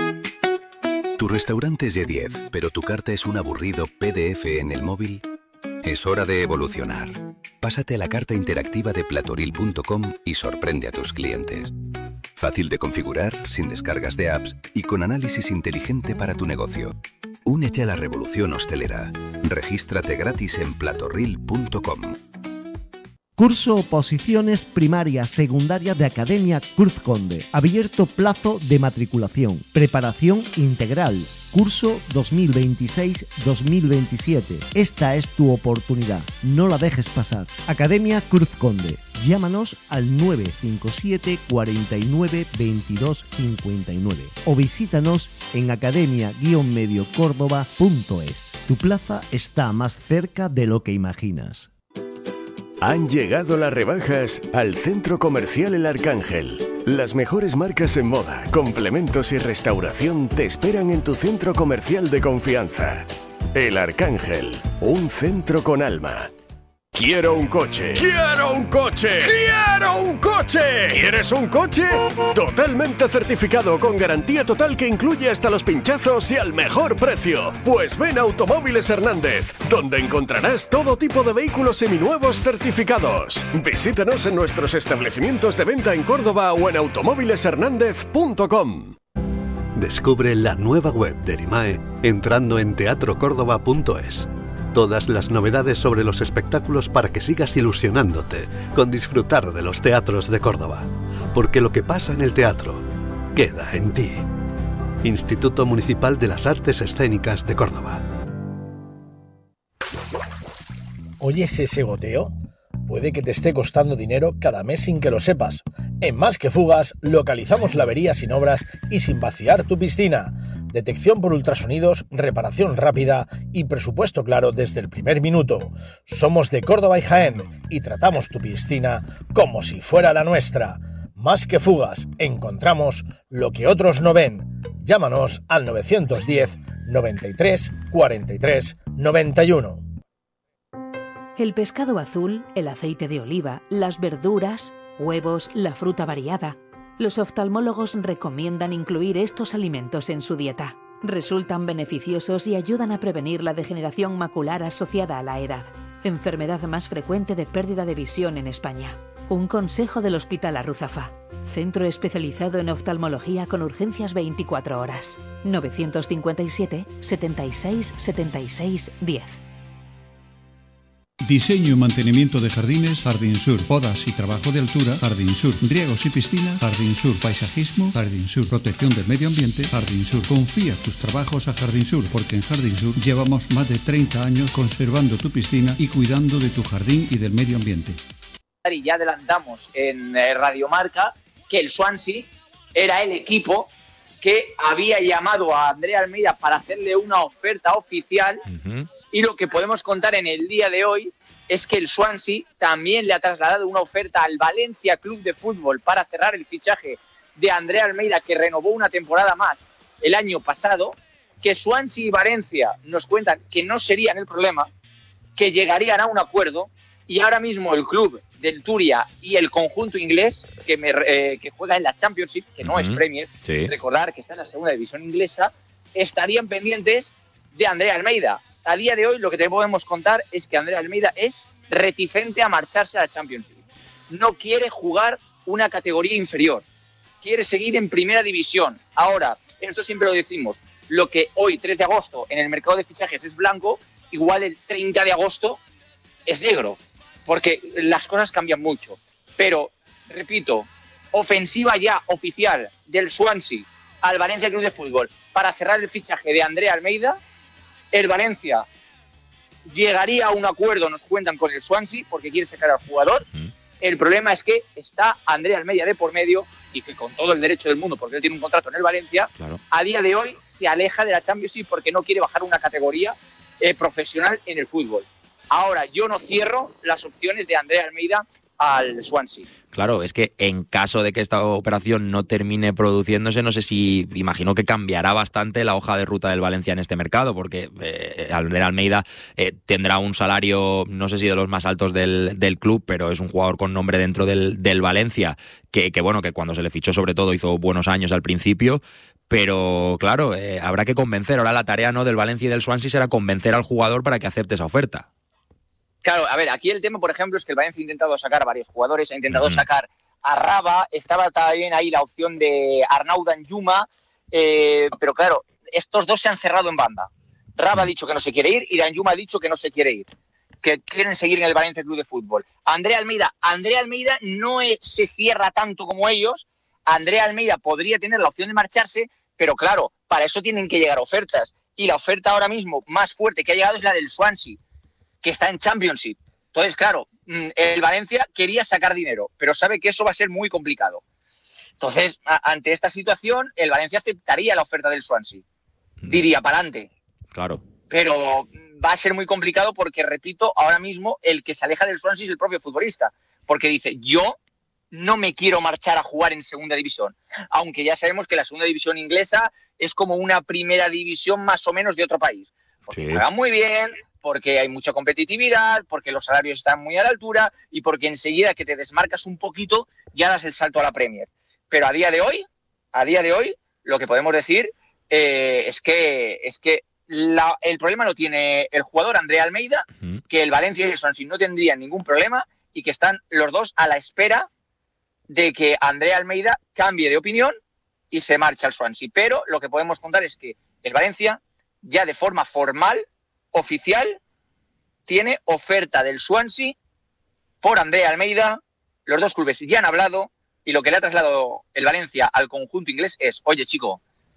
restaurante es de diez, pero tu carta es un aburrido P D F en el móvil? Es hora de evolucionar. Pásate a la carta interactiva de platoril punto com y sorprende a tus clientes. Fácil de configurar, sin descargas de apps y con análisis inteligente para tu negocio. Únete a la revolución hostelera. Regístrate gratis en platoril punto com. Curso Oposiciones Primaria Secundaria de Academia Cruz Conde. Abierto plazo de matriculación. Preparación integral. Curso dos mil veintiséis dos mil veintisiete. Esta es tu oportunidad. No la dejes pasar. Academia Cruz Conde. Llámanos al nueve cinco siete, cuatro nueve, veintidós cincuenta y nueve o visítanos en academia guion medio córdoba punto es. Tu plaza está más cerca de lo que imaginas. Han llegado las rebajas al Centro Comercial El Arcángel. Las mejores marcas en moda, complementos y restauración te esperan en tu centro comercial de confianza. El Arcángel, un centro con alma. ¡Quiero un coche! ¡Quiero un coche! ¡Quiero un coche! ¿Quieres un coche? Totalmente certificado, con garantía total que incluye hasta los pinchazos y al mejor precio. Pues ven a Automóviles Hernández, donde encontrarás todo tipo de vehículos seminuevos certificados. Visítanos en nuestros establecimientos de venta en Córdoba o en automóviles hernández punto com. Descubre la nueva web de Erimae entrando en teatro córdoba punto es. Todas las novedades sobre los espectáculos para que sigas ilusionándote con disfrutar de los teatros de Córdoba. Porque lo que pasa en el teatro queda en ti. Instituto Municipal de las Artes Escénicas de Córdoba. ¿Oyes ese goteo? Puede que te esté costando dinero cada mes sin que lo sepas. En Más que Fugas localizamos la avería sin obras y sin vaciar tu piscina. Detección por ultrasonidos, reparación rápida y presupuesto claro desde el primer minuto. Somos de Córdoba y Jaén y tratamos tu piscina como si fuera la nuestra. Más que Fugas, encontramos lo que otros no ven. Llámanos al nueve uno cero, noventa y tres, cuarenta y tres, noventa y uno. El pescado azul, el aceite de oliva, las verduras, huevos, la fruta variada. Los oftalmólogos recomiendan incluir estos alimentos en su dieta. Resultan beneficiosos y ayudan a prevenir la degeneración macular asociada a la edad, enfermedad más frecuente de pérdida de visión en España. Un consejo del Hospital Arruzafa, centro especializado en oftalmología con urgencias veinticuatro horas. nueve cinco siete, setenta y seis, setenta y seis, diez. Diseño y mantenimiento de jardines, Jardín Sur. Podas y trabajo de altura, Jardín Sur. Riegos y piscina, Jardín Sur. Paisajismo, Jardín Sur. Protección del medio ambiente, Jardín Sur. Confía tus trabajos a Jardín Sur, porque en Jardín Sur llevamos más de treinta años conservando tu piscina y cuidando de tu jardín y del medio ambiente. Y ya adelantamos en Radio Marca que el Swansea era el equipo que había llamado a Andrea Almeida para hacerle una oferta oficial. Uh-huh. Y lo que podemos contar en el día de hoy es que el Swansea también le ha trasladado una oferta al Valencia Club de Fútbol para cerrar el fichaje de Andrea Almeida, que renovó una temporada más el año pasado, que Swansea y Valencia nos cuentan que no serían el problema, que llegarían a un acuerdo, y ahora mismo el club del Turia y el conjunto inglés, que, me, eh, que juega en la Championship, que no uh-huh. es Premier, sí. Recordar que está en la segunda división inglesa, estarían pendientes de Andrea Almeida. A día de hoy lo que te podemos contar es que Andrea Almeida es reticente a marcharse a la Champions League. No quiere jugar una categoría inferior. Quiere seguir en primera división. Ahora, esto siempre lo decimos, lo que hoy, tres de agosto, en el mercado de fichajes es blanco, igual el treinta de agosto es negro, porque las cosas cambian mucho. Pero, repito, ofensiva ya oficial del Swansea al Valencia Club de Fútbol para cerrar el fichaje de Andrea Almeida. El Valencia llegaría a un acuerdo, nos cuentan, con el Swansea porque quiere sacar al jugador. Mm. El problema es que está Andrea Almeida de por medio y que con todo el derecho del mundo, porque él tiene un contrato en el Valencia, claro. A día de hoy se aleja de la Champions League porque no quiere bajar una categoría eh, profesional en el fútbol. Ahora, yo no cierro las opciones de Andrea Almeida al Swansea. Claro, es que en caso de que esta operación no termine produciéndose, no sé si, imagino que cambiará bastante la hoja de ruta del Valencia en este mercado, porque eh, Andrea Almeida eh, tendrá un salario, no sé si de los más altos del, del club, pero es un jugador con nombre dentro del, del Valencia, que, que bueno, que cuando se le fichó sobre todo hizo buenos años al principio, pero claro, eh, habrá que convencer. Ahora la tarea, ¿no?, del Valencia y del Swansea será convencer al jugador para que acepte esa oferta. Claro, a ver, aquí el tema, por ejemplo, es que el Valencia ha intentado sacar a varios jugadores, ha intentado uh-huh. sacar a Raba, estaba también ahí la opción de Arnau Danjuma, eh, pero claro, estos dos se han cerrado en banda. Raba ha dicho que no se quiere ir y Danjuma ha dicho que no se quiere ir, que quieren seguir en el Valencia Club de Fútbol. Andrea Almeida, Andrea Almeida no es, se cierra tanto como ellos. Andrea Almeida podría tener la opción de marcharse, pero claro, para eso tienen que llegar ofertas. Y la oferta ahora mismo más fuerte que ha llegado es la del Swansea, que está en Championship. Entonces, claro, el Valencia quería sacar dinero, pero sabe que eso va a ser muy complicado. Entonces, a, ante esta situación, el Valencia aceptaría la oferta del Swansea. Diría, para adelante. Claro. Pero va a ser muy complicado porque, repito, ahora mismo el que se aleja del Swansea es el propio futbolista. Porque dice, yo no me quiero marchar a jugar en segunda división. Aunque ya sabemos que la segunda división inglesa es como una primera división más o menos de otro país. Porque sí. Juegan muy bien, porque hay mucha competitividad, porque los salarios están muy a la altura y porque enseguida que te desmarcas un poquito ya das el salto a la Premier. Pero a día de hoy, a día de hoy, lo que podemos decir eh, es que es que la, el problema lo tiene el jugador Andrea Almeida, uh-huh. que el Valencia y el Swansea no tendrían ningún problema y que están los dos a la espera de que Andrea Almeida cambie de opinión y se marche al Swansea. Pero lo que podemos contar es que el Valencia ya de forma formal, oficial, tiene oferta del Swansea por Andrea Almeida. Los dos clubes ya han hablado y lo que le ha trasladado el Valencia al conjunto inglés es, oye chico,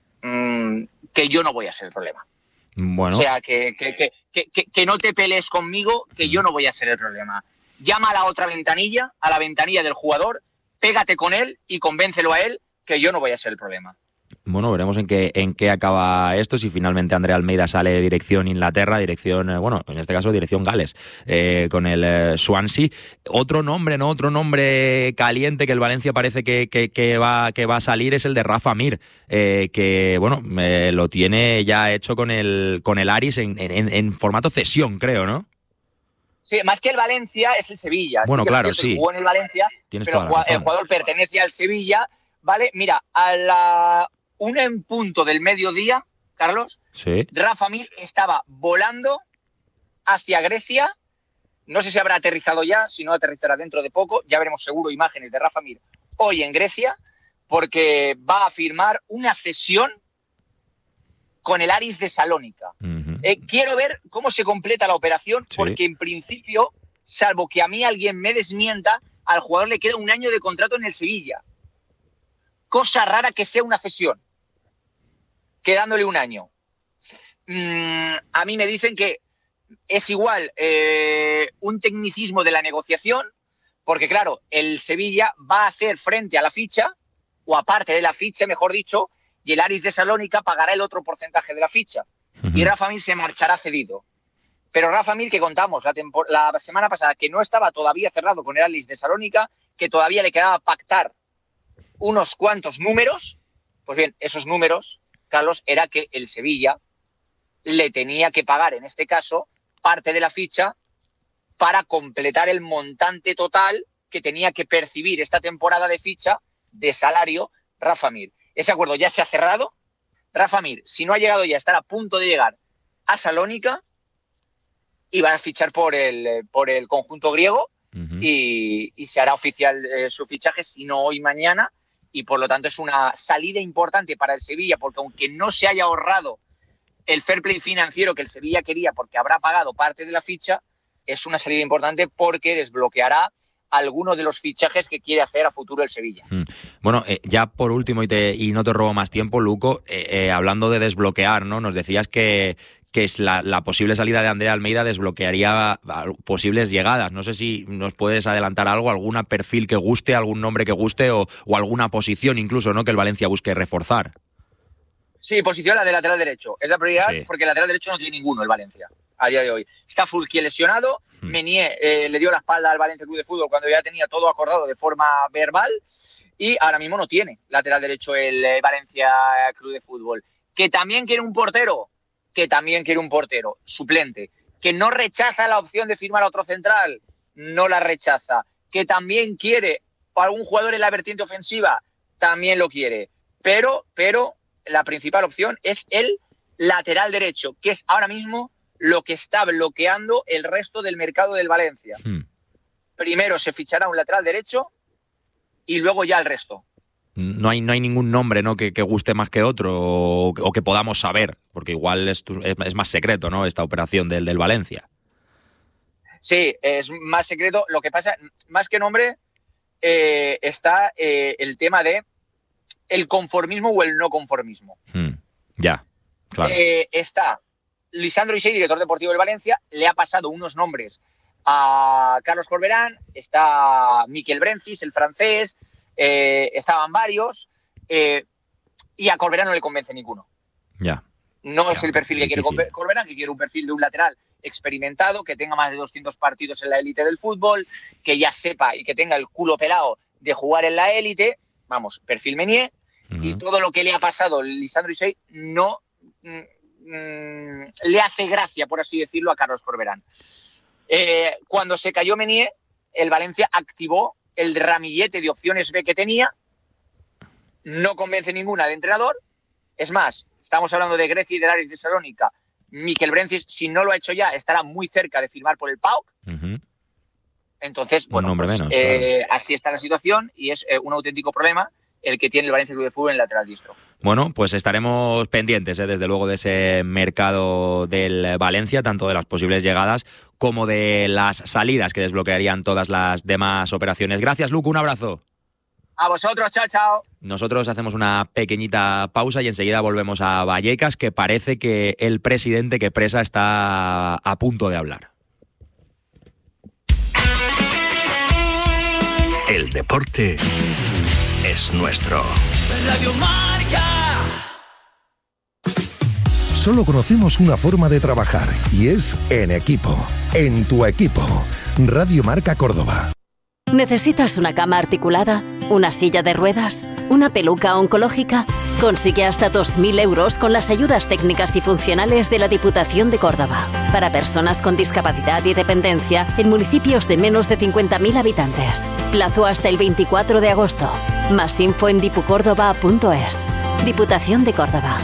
mmm, que yo no voy a ser el problema. Bueno. O sea, que, que, que, que, que no te pelees conmigo, que yo no voy a ser el problema. Llama a la otra ventanilla, a la ventanilla del jugador, pégate con él y convéncelo a él que yo no voy a ser el problema. Bueno, veremos en qué en qué acaba esto, si finalmente Andrea Almeida sale dirección Inglaterra, dirección, eh, bueno, en este caso dirección Gales, eh, con el eh, Swansea. Otro nombre, ¿no? Otro nombre caliente que el Valencia parece que, que, que, va, que va a salir es el de Rafa Mir, eh, que, bueno, eh, lo tiene ya hecho con el, con el Aris en, en, en formato cesión, creo, ¿no? Sí, más que el Valencia es el Sevilla. Bueno, sí que claro, sí. Jugó en el Valencia, Tienes pero toda la razón. El jugador pertenece al Sevilla, ¿vale? Mira, a la una en punto del mediodía, Carlos, sí. Rafa Mir estaba volando hacia Grecia. No sé si habrá aterrizado ya, si no aterrizará dentro de poco. Ya veremos seguro imágenes de Rafa Mir hoy en Grecia, porque va a firmar una cesión con el Aris de Salónica. Uh-huh. Eh, quiero ver cómo se completa la operación, sí. porque en principio, salvo que a mí alguien me desmienta, al jugador le queda un año de contrato en el Sevilla. Cosa rara que sea una cesión, quedándole un año. Mm, a mí me dicen que es igual eh, un tecnicismo de la negociación, porque claro, el Sevilla va a hacer frente a la ficha, o aparte de la ficha, mejor dicho, y el Aris de Salónica pagará el otro porcentaje de la ficha. Uh-huh. Y Rafa Mir se marchará cedido. Pero Rafa Mir, que contamos la, tempor- la semana pasada, que no estaba todavía cerrado con el Aris de Salónica, que todavía le quedaba pactar unos cuantos números, pues bien, esos números, Carlos, era que el Sevilla le tenía que pagar, en este caso, parte de la ficha para completar el montante total que tenía que percibir esta temporada de ficha de salario Rafa Mir. Ese acuerdo ya se ha cerrado. Rafa Mir, si no ha llegado ya, estará a punto de llegar a Salónica y va a fichar por el, por el conjunto griego. Uh-huh. y, y se hará oficial eh, su fichaje, si no hoy, mañana. Y por lo tanto es una salida importante para el Sevilla, porque aunque no se haya ahorrado el fair play financiero que el Sevilla quería, porque habrá pagado parte de la ficha, es una salida importante porque desbloqueará algunos de los fichajes que quiere hacer a futuro el Sevilla. Mm. Bueno, eh, ya por último, y, te, y no te robo más tiempo, Luco, eh, eh, hablando de desbloquear, ¿no? Nos decías que, que es la, la posible salida de Andrea Almeida desbloquearía posibles llegadas. No sé si nos puedes adelantar algo, algún perfil que guste, algún nombre que guste o, o alguna posición incluso, ¿no?, que el Valencia busque reforzar. Sí, posición la de lateral derecho. Es la prioridad, sí, porque el lateral derecho no tiene ninguno el Valencia a día de hoy. Está Fulquier lesionado. Hmm. Menier eh, le dio la espalda al Valencia Club de Fútbol cuando ya tenía todo acordado de forma verbal. Y ahora mismo no tiene lateral derecho el eh, Valencia Club de Fútbol. Que también quiere un portero. Que también quiere un portero suplente. Que no rechaza la opción de firmar a otro central. No la rechaza. Que también quiere algún jugador en la vertiente ofensiva. También lo quiere. Pero, pero... la principal opción es el lateral derecho, que es ahora mismo lo que está bloqueando el resto del mercado del Valencia. Hmm. Primero se fichará un lateral derecho y luego ya el resto. No hay, no hay ningún nombre, ¿no?, que, que guste más que otro o, o que podamos saber, porque igual es, es, es más secreto, ¿no?, esta operación del, del Valencia. Sí, es más secreto. Lo que pasa, más que nombre, eh, está eh, el tema de el conformismo o el no conformismo. Hmm. Ya, claro. Eh, está Lisandro Isey, director deportivo del Valencia, le ha pasado unos nombres a Carlos Corberán, está Miquel Brencis, el francés, eh, estaban varios, eh, y a Corberán no le convence ninguno. Ya. No es ya, el perfil que quiere Corberán, que quiere un perfil de un lateral experimentado, que tenga más de doscientos partidos en la élite del fútbol, que ya sepa y que tenga el culo pelado de jugar en la élite, vamos, perfil Meunier, uh-huh. Y todo lo que le ha pasado a Lisandro Isey no mm, mm, le hace gracia, por así decirlo, a Carlos Corberán. Eh, cuando se cayó Meunier, el Valencia activó el ramillete de opciones B que tenía, no convence ninguna de entrenador, es más, estamos hablando de Grecia y del Aris de Salónica. Miquel Brencis, si no lo ha hecho ya, estará muy cerca de firmar por el P A O K. Uh-huh. Entonces, bueno, un pues, menos, eh, claro. Así está la situación y es eh, un auténtico problema el que tiene el Valencia Club de Fútbol en el lateral diestro. Bueno, pues estaremos pendientes, ¿eh? desde luego, de ese mercado del Valencia, tanto de las posibles llegadas como de las salidas que desbloquearían todas las demás operaciones. Gracias, Luco, un abrazo. A vosotros, chao, chao. Nosotros hacemos una pequeñita pausa y enseguida volvemos a Vallecas, que parece que el presidente que presa está a punto de hablar. El deporte es nuestro. Radio Marca. Solo conocemos una forma de trabajar y es en equipo. En tu equipo. Radio Marca Córdoba. ¿Necesitas una cama articulada? ¿Una silla de ruedas? ¿Una peluca oncológica? Consigue hasta dos mil euros con las ayudas técnicas y funcionales de la Diputación de Córdoba. Para personas con discapacidad y dependencia en municipios de menos de cincuenta mil habitantes. Plazo hasta el veinticuatro de agosto. Más info en dipucórdoba punto es. Diputación de Córdoba.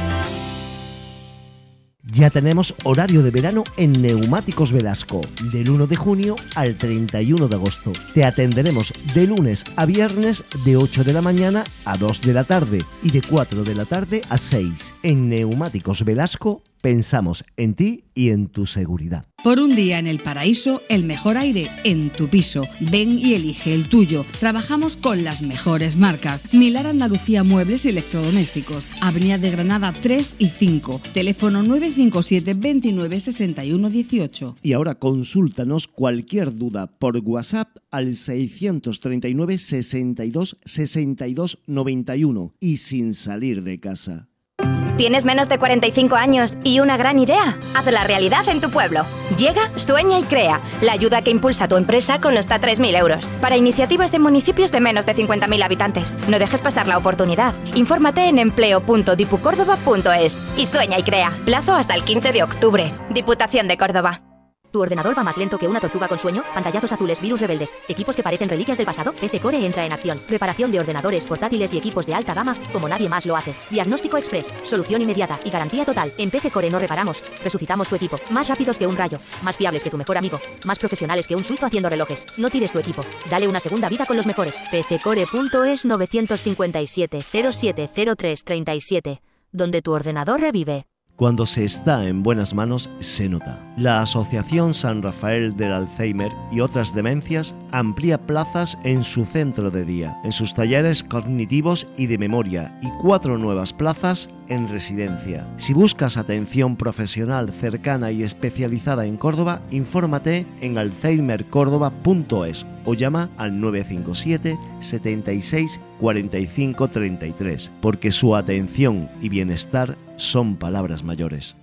Ya tenemos horario de verano en Neumáticos Velasco, del uno de junio al treinta y uno de agosto. Te atenderemos de lunes a viernes de ocho de la mañana a dos de la tarde y de cuatro de la tarde a seis. En Neumáticos Velasco pensamos en ti y en tu seguridad. Por un día en el paraíso, el mejor aire en tu piso. Ven y elige el tuyo. Trabajamos con las mejores marcas. Milar Andalucía Muebles y Electrodomésticos. Avenida de Granada tres y cinco. Teléfono nueve cinco siete, veintinueve, sesenta y uno dieciocho. Y ahora consúltanos cualquier duda por WhatsApp al seiscientos treinta y nueve, sesenta y dos, sesenta y dos, noventa y uno y sin salir de casa. ¿Tienes menos de cuarenta y cinco años y una gran idea? Hazla realidad en tu pueblo. Llega, sueña y crea. La ayuda que impulsa tu empresa con hasta tres mil euros. Para iniciativas de municipios de menos de cincuenta mil habitantes. No dejes pasar la oportunidad. Infórmate en empleo punto dipucórdoba punto es y sueña y crea. Plazo hasta el quince de octubre. Diputación de Córdoba. ¿Tu ordenador va más lento que una tortuga con sueño? Pantallazos azules, virus rebeldes, equipos que parecen reliquias del pasado. P C Core entra en acción. Reparación de ordenadores, portátiles y equipos de alta gama como nadie más lo hace. Diagnóstico express, solución inmediata y garantía total. En P C Core no reparamos, resucitamos tu equipo. Más rápidos que un rayo, más fiables que tu mejor amigo, más profesionales que un suizo haciendo relojes. No tires tu equipo, dale una segunda vida con los mejores. P C core punto es nueve cinco siete, cero siete cero tres, tres siete, donde tu ordenador revive. Cuando se está en buenas manos, se nota. La Asociación San Rafael del Alzheimer y otras demencias amplía plazas en su centro de día, en sus talleres cognitivos y de memoria, y cuatro nuevas plazas en residencia. Si buscas atención profesional cercana y especializada en Córdoba, infórmate en alzheimer córdoba punto es o llama al nueve cinco siete, setenta y seis, cuarenta y cinco, treinta y tres, porque su atención y bienestar son palabras mayores.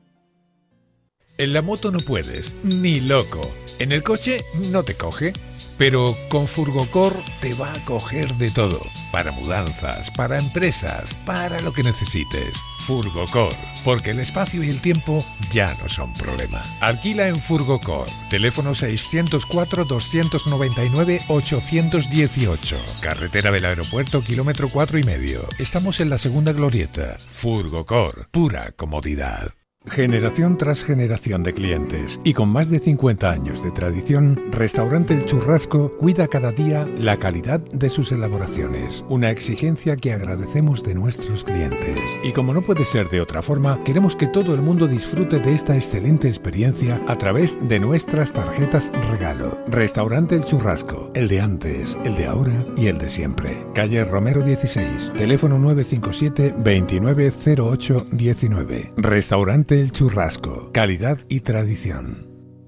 En la moto no puedes, ni loco. En el coche no te coge. Pero con Furgocor te va a coger de todo. Para mudanzas, para empresas, para lo que necesites. Furgocor, porque el espacio y el tiempo ya no son problema. Alquila en Furgocor. Teléfono seiscientos cuatro, doscientos noventa y nueve, ochocientos dieciocho. Carretera del Aeropuerto, kilómetro cuatro y medio. Estamos en la segunda glorieta. Furgocor, pura comodidad. Generación tras generación de clientes y con más de cincuenta años de tradición, Restaurante El Churrasco cuida cada día la calidad de sus elaboraciones, una exigencia que agradecemos de nuestros clientes. Y como no puede ser de otra forma, queremos que todo el mundo disfrute de esta excelente experiencia a través de nuestras tarjetas regalo. Restaurante El Churrasco, el de antes, el de ahora y el de siempre. Calle Romero dieciséis, teléfono nueve cinco siete, veintinueve cero ocho diecinueve. Restaurante El Churrasco, calidad y tradición.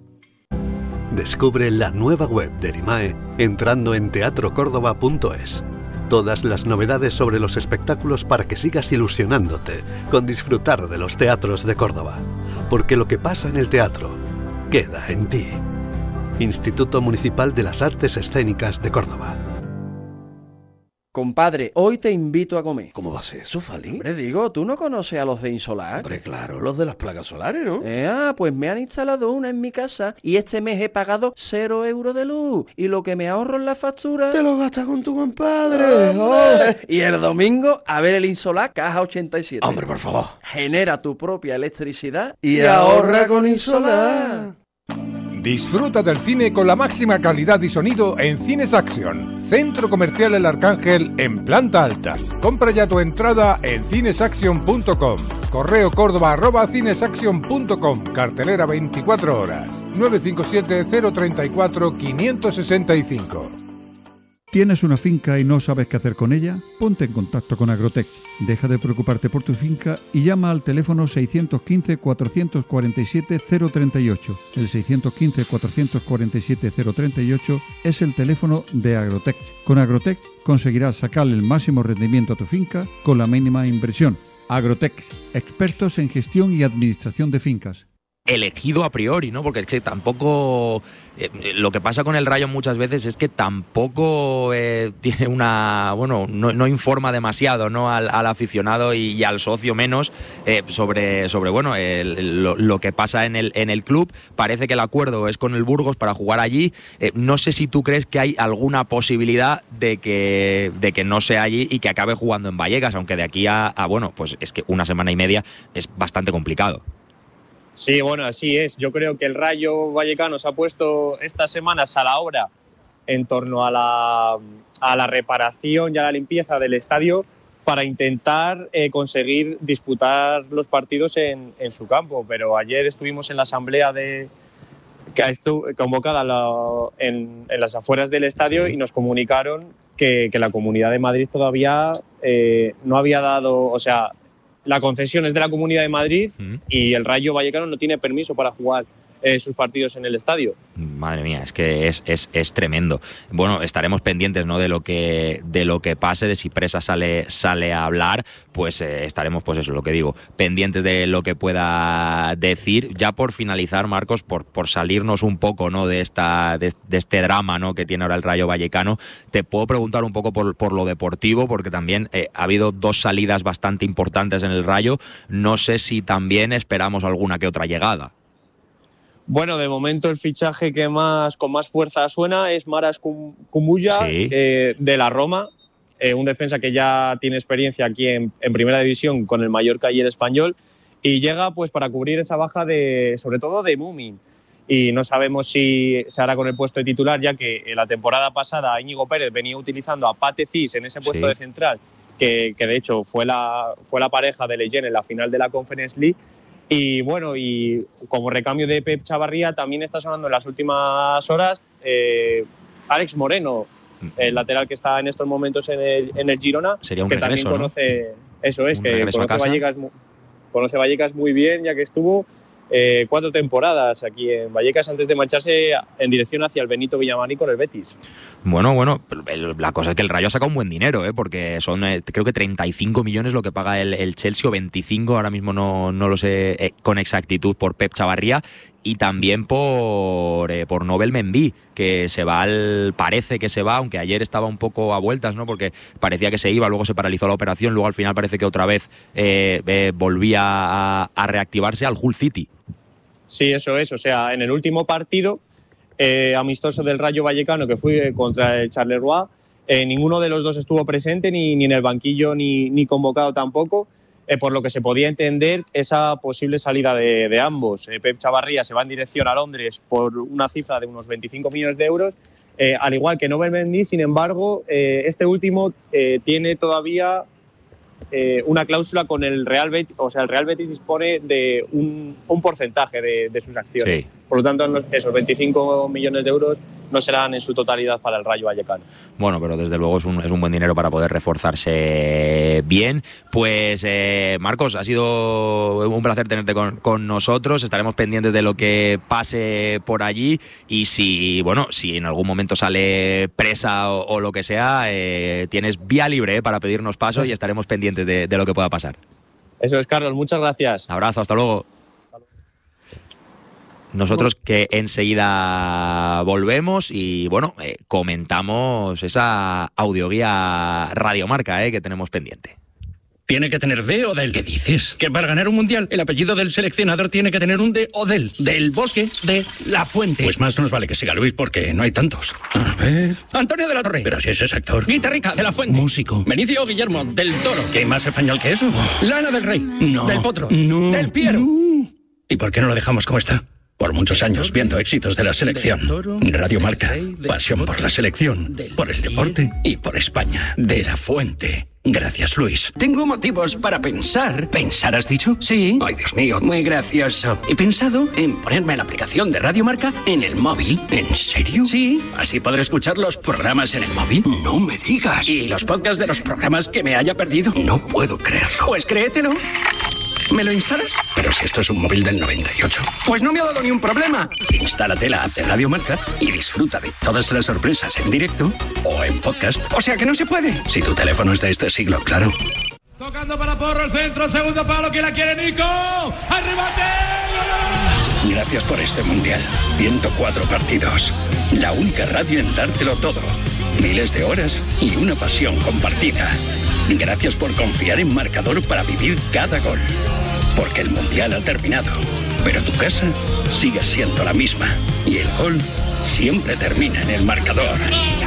Descubre la nueva web de Erimae entrando en teatro córdoba punto es. Todas las novedades sobre los espectáculos para que sigas ilusionándote con disfrutar de los teatros de Córdoba. Porque lo que pasa en el teatro queda en ti. Instituto Municipal de las Artes Escénicas de Córdoba. Compadre, hoy te invito a comer. ¿Cómo va a ser eso, Fali? Hombre, digo, ¿tú no conoces a los de Insolar? Hombre, claro, los de las placas solares, ¿no? Eh, ah, pues me han instalado una en mi casa y este mes he pagado cero euros de luz. Y lo que me ahorro en la factura... ¡Te lo gastas con tu compadre! ¡Oh! Y el domingo, a ver el Insolar Caja ochenta y siete. Hombre, por favor. Genera tu propia electricidad y, y ahorra con Insolar. Disfruta del cine con la máxima calidad y sonido en Cines Action, Centro Comercial El Arcángel en planta alta. Compra ya tu entrada en cinesaction punto com. Correo córdoba arroba cinesaction punto com. Cartelera veinticuatro horas. nueve cinco siete, cero tres cuatro, cinco seis cinco. ¿Tienes una finca y no sabes qué hacer con ella? Ponte en contacto con Agrotech. Deja de preocuparte por tu finca y llama al teléfono seiscientos quince, cuatrocientos cuarenta y siete, cero treinta y ocho. El seiscientos quince, cuatrocientos cuarenta y siete, cero treinta y ocho es el teléfono de Agrotech. Con Agrotech conseguirás sacarle el máximo rendimiento a tu finca con la mínima inversión. Agrotech, expertos en gestión y administración de fincas. Elegido a priori, ¿no? Porque es que tampoco... Eh, lo que pasa con el Rayo muchas veces es que tampoco eh, tiene una... Bueno, no, no informa demasiado, ¿no? Al, al aficionado y, y al socio menos eh, sobre, sobre bueno, el, lo, lo que pasa en el, en el club. Parece que el acuerdo es con el Burgos para jugar allí. Eh, no sé si tú crees que hay alguna posibilidad de que, de que no sea allí y que acabe jugando en Vallecas, aunque de aquí a, a, bueno, pues es que una semana y media es bastante complicado. Sí, bueno, así es. Yo creo que el Rayo Vallecano se ha puesto estas semanas a la obra en torno a la, a la reparación y a la limpieza del estadio para intentar eh, conseguir disputar los partidos en, en su campo. Pero ayer estuvimos en la asamblea de, que estuvo convocada la, en, en las afueras del estadio y nos comunicaron que, que la Comunidad de Madrid todavía eh, no había dado... O sea, la concesión es de la Comunidad de Madrid mm. y el Rayo Vallecano no tiene permiso para jugar eh, sus partidos en el estadio. Madre mía, es que es, es, es tremendo. Bueno, estaremos pendientes, ¿no? de lo que de lo que pase, de si Presa sale sale a hablar, pues eh, estaremos, pues eso, lo que digo, pendientes de lo que pueda decir. Ya por finalizar, Marcos, por, por salirnos un poco, ¿no? de esta de, de este drama, ¿no? que tiene ahora el Rayo Vallecano, te puedo preguntar un poco por, por lo deportivo, porque también eh, ha habido dos salidas bastante importantes en el Rayo. No sé si también esperamos alguna que otra llegada. Bueno, de momento el fichaje que más con más fuerza suena es Maras Cumulla, sí. eh, de la Roma, eh, un defensa que ya tiene experiencia aquí en, en Primera División con el Mallorca y el Español, y llega pues para cubrir esa baja de, sobre todo de Mumin. Y no sabemos si se hará con el puesto de titular, ya que en la temporada pasada Íñigo Pérez venía utilizando a Pate Cis en ese puesto sí. de central, que, que de hecho fue la, fue la pareja de Leyen en la final de la Conference League. Y bueno, y como recambio de Pep Chavarría también está sonando en las últimas horas eh, Alex Moreno, el lateral que está en estos momentos en el, en el Girona, sería un que regreso, también conoce, ¿no? Eso es, un que conoce Vallecas, conoce Vallecas muy bien, ya que estuvo eh, cuatro temporadas aquí en Vallecas antes de marcharse en dirección hacia el Benito Villamarín con el Betis. Bueno, bueno, la cosa es que el Rayo ha sacado un buen dinero, ¿eh? porque son eh, creo que treinta y cinco millones lo que paga el, el Chelsea, o veinticinco, ahora mismo no, no lo sé eh, con exactitud, por Pep Chavarría. y también por, eh, por Nobel Mendy, que se va al, parece que se va, aunque ayer estaba un poco a vueltas, ¿no? Porque parecía que se iba, luego se paralizó la operación, luego al final parece que otra vez eh, eh, volvía a, a reactivarse al Hull City. Sí, eso es, o sea, en el último partido eh, amistoso del Rayo Vallecano, que fue contra el Charleroi, eh, ninguno de los dos estuvo presente, ni, ni en el banquillo, ni, ni convocado tampoco. Eh, por lo que se podía entender esa posible salida de, de ambos. Eh, Pep Chavarría se va en dirección a Londres por una cifra de unos veinticinco millones de euros, eh, al igual que Nobel Mendy. Sin embargo, eh, este último eh, tiene todavía eh, una cláusula con el Real Betis, o sea, el Real Betis dispone de un, un porcentaje de, de sus acciones. Sí. Por lo tanto, esos veinticinco millones de euros no serán en su totalidad para el Rayo Vallecano. Bueno, pero desde luego es un, es un buen dinero para poder reforzarse bien. Pues eh, Marcos, ha sido un placer tenerte con, con nosotros. Estaremos pendientes de lo que pase por allí y si, bueno, si en algún momento sale presa o, o lo que sea, eh, tienes vía libre eh, para pedirnos paso y estaremos pendientes de, de lo que pueda pasar. Eso es, Carlos. Muchas gracias. Abrazo, hasta luego. Nosotros que enseguida volvemos y, bueno, eh, comentamos esa audioguía Radiomarca eh, que tenemos pendiente. ¿Tiene que tener de o del? ¿Qué dices? Que para ganar un mundial el apellido del seleccionador tiene que tener un de o del. Del Bosque, de La Fuente. Pues más nos vale que siga Luis porque no hay tantos. A ver... Antonio de la Torre. Pero si ese es actor. Guitarrica, de La Fuente. Músico. Benicio Guillermo, del Toro. ¿Qué más español que eso? Lana del Rey. No. Del Potro. No. Del Piero. No. ¿Y por qué no lo dejamos como está? Por muchos años viendo éxitos de la selección. Radio Marca, pasión por la selección, por el deporte y por España. De La Fuente. Gracias, Luis. Tengo motivos para pensar. ¿Pensar has dicho? Sí. Ay, Dios mío, muy gracioso. He pensado en ponerme la aplicación de Radio Marca en el móvil. ¿En serio? Sí. Así podré escuchar los programas en el móvil. No me digas. Y los podcasts de los programas que me haya perdido. No puedo creerlo. Pues créetelo. ¿Me lo instalas? Pero si esto es un móvil del noventa y ocho. Pues no me ha dado ni un problema. Instálate la app de Radio Marca y disfruta de todas las sorpresas en directo o en podcast. O sea que no se puede. Si tu teléfono es de este siglo, claro. Tocando para Porro el centro, segundo palo, que la quiere Nico. ¡Arrebate! Gracias por este mundial. ciento cuatro partidos. La única radio en dártelo todo. Miles de horas y una pasión compartida. Gracias por confiar en Marcador para vivir cada gol. Porque el mundial ha terminado, pero tu casa sigue siendo la misma. Y el gol siempre termina en el marcador.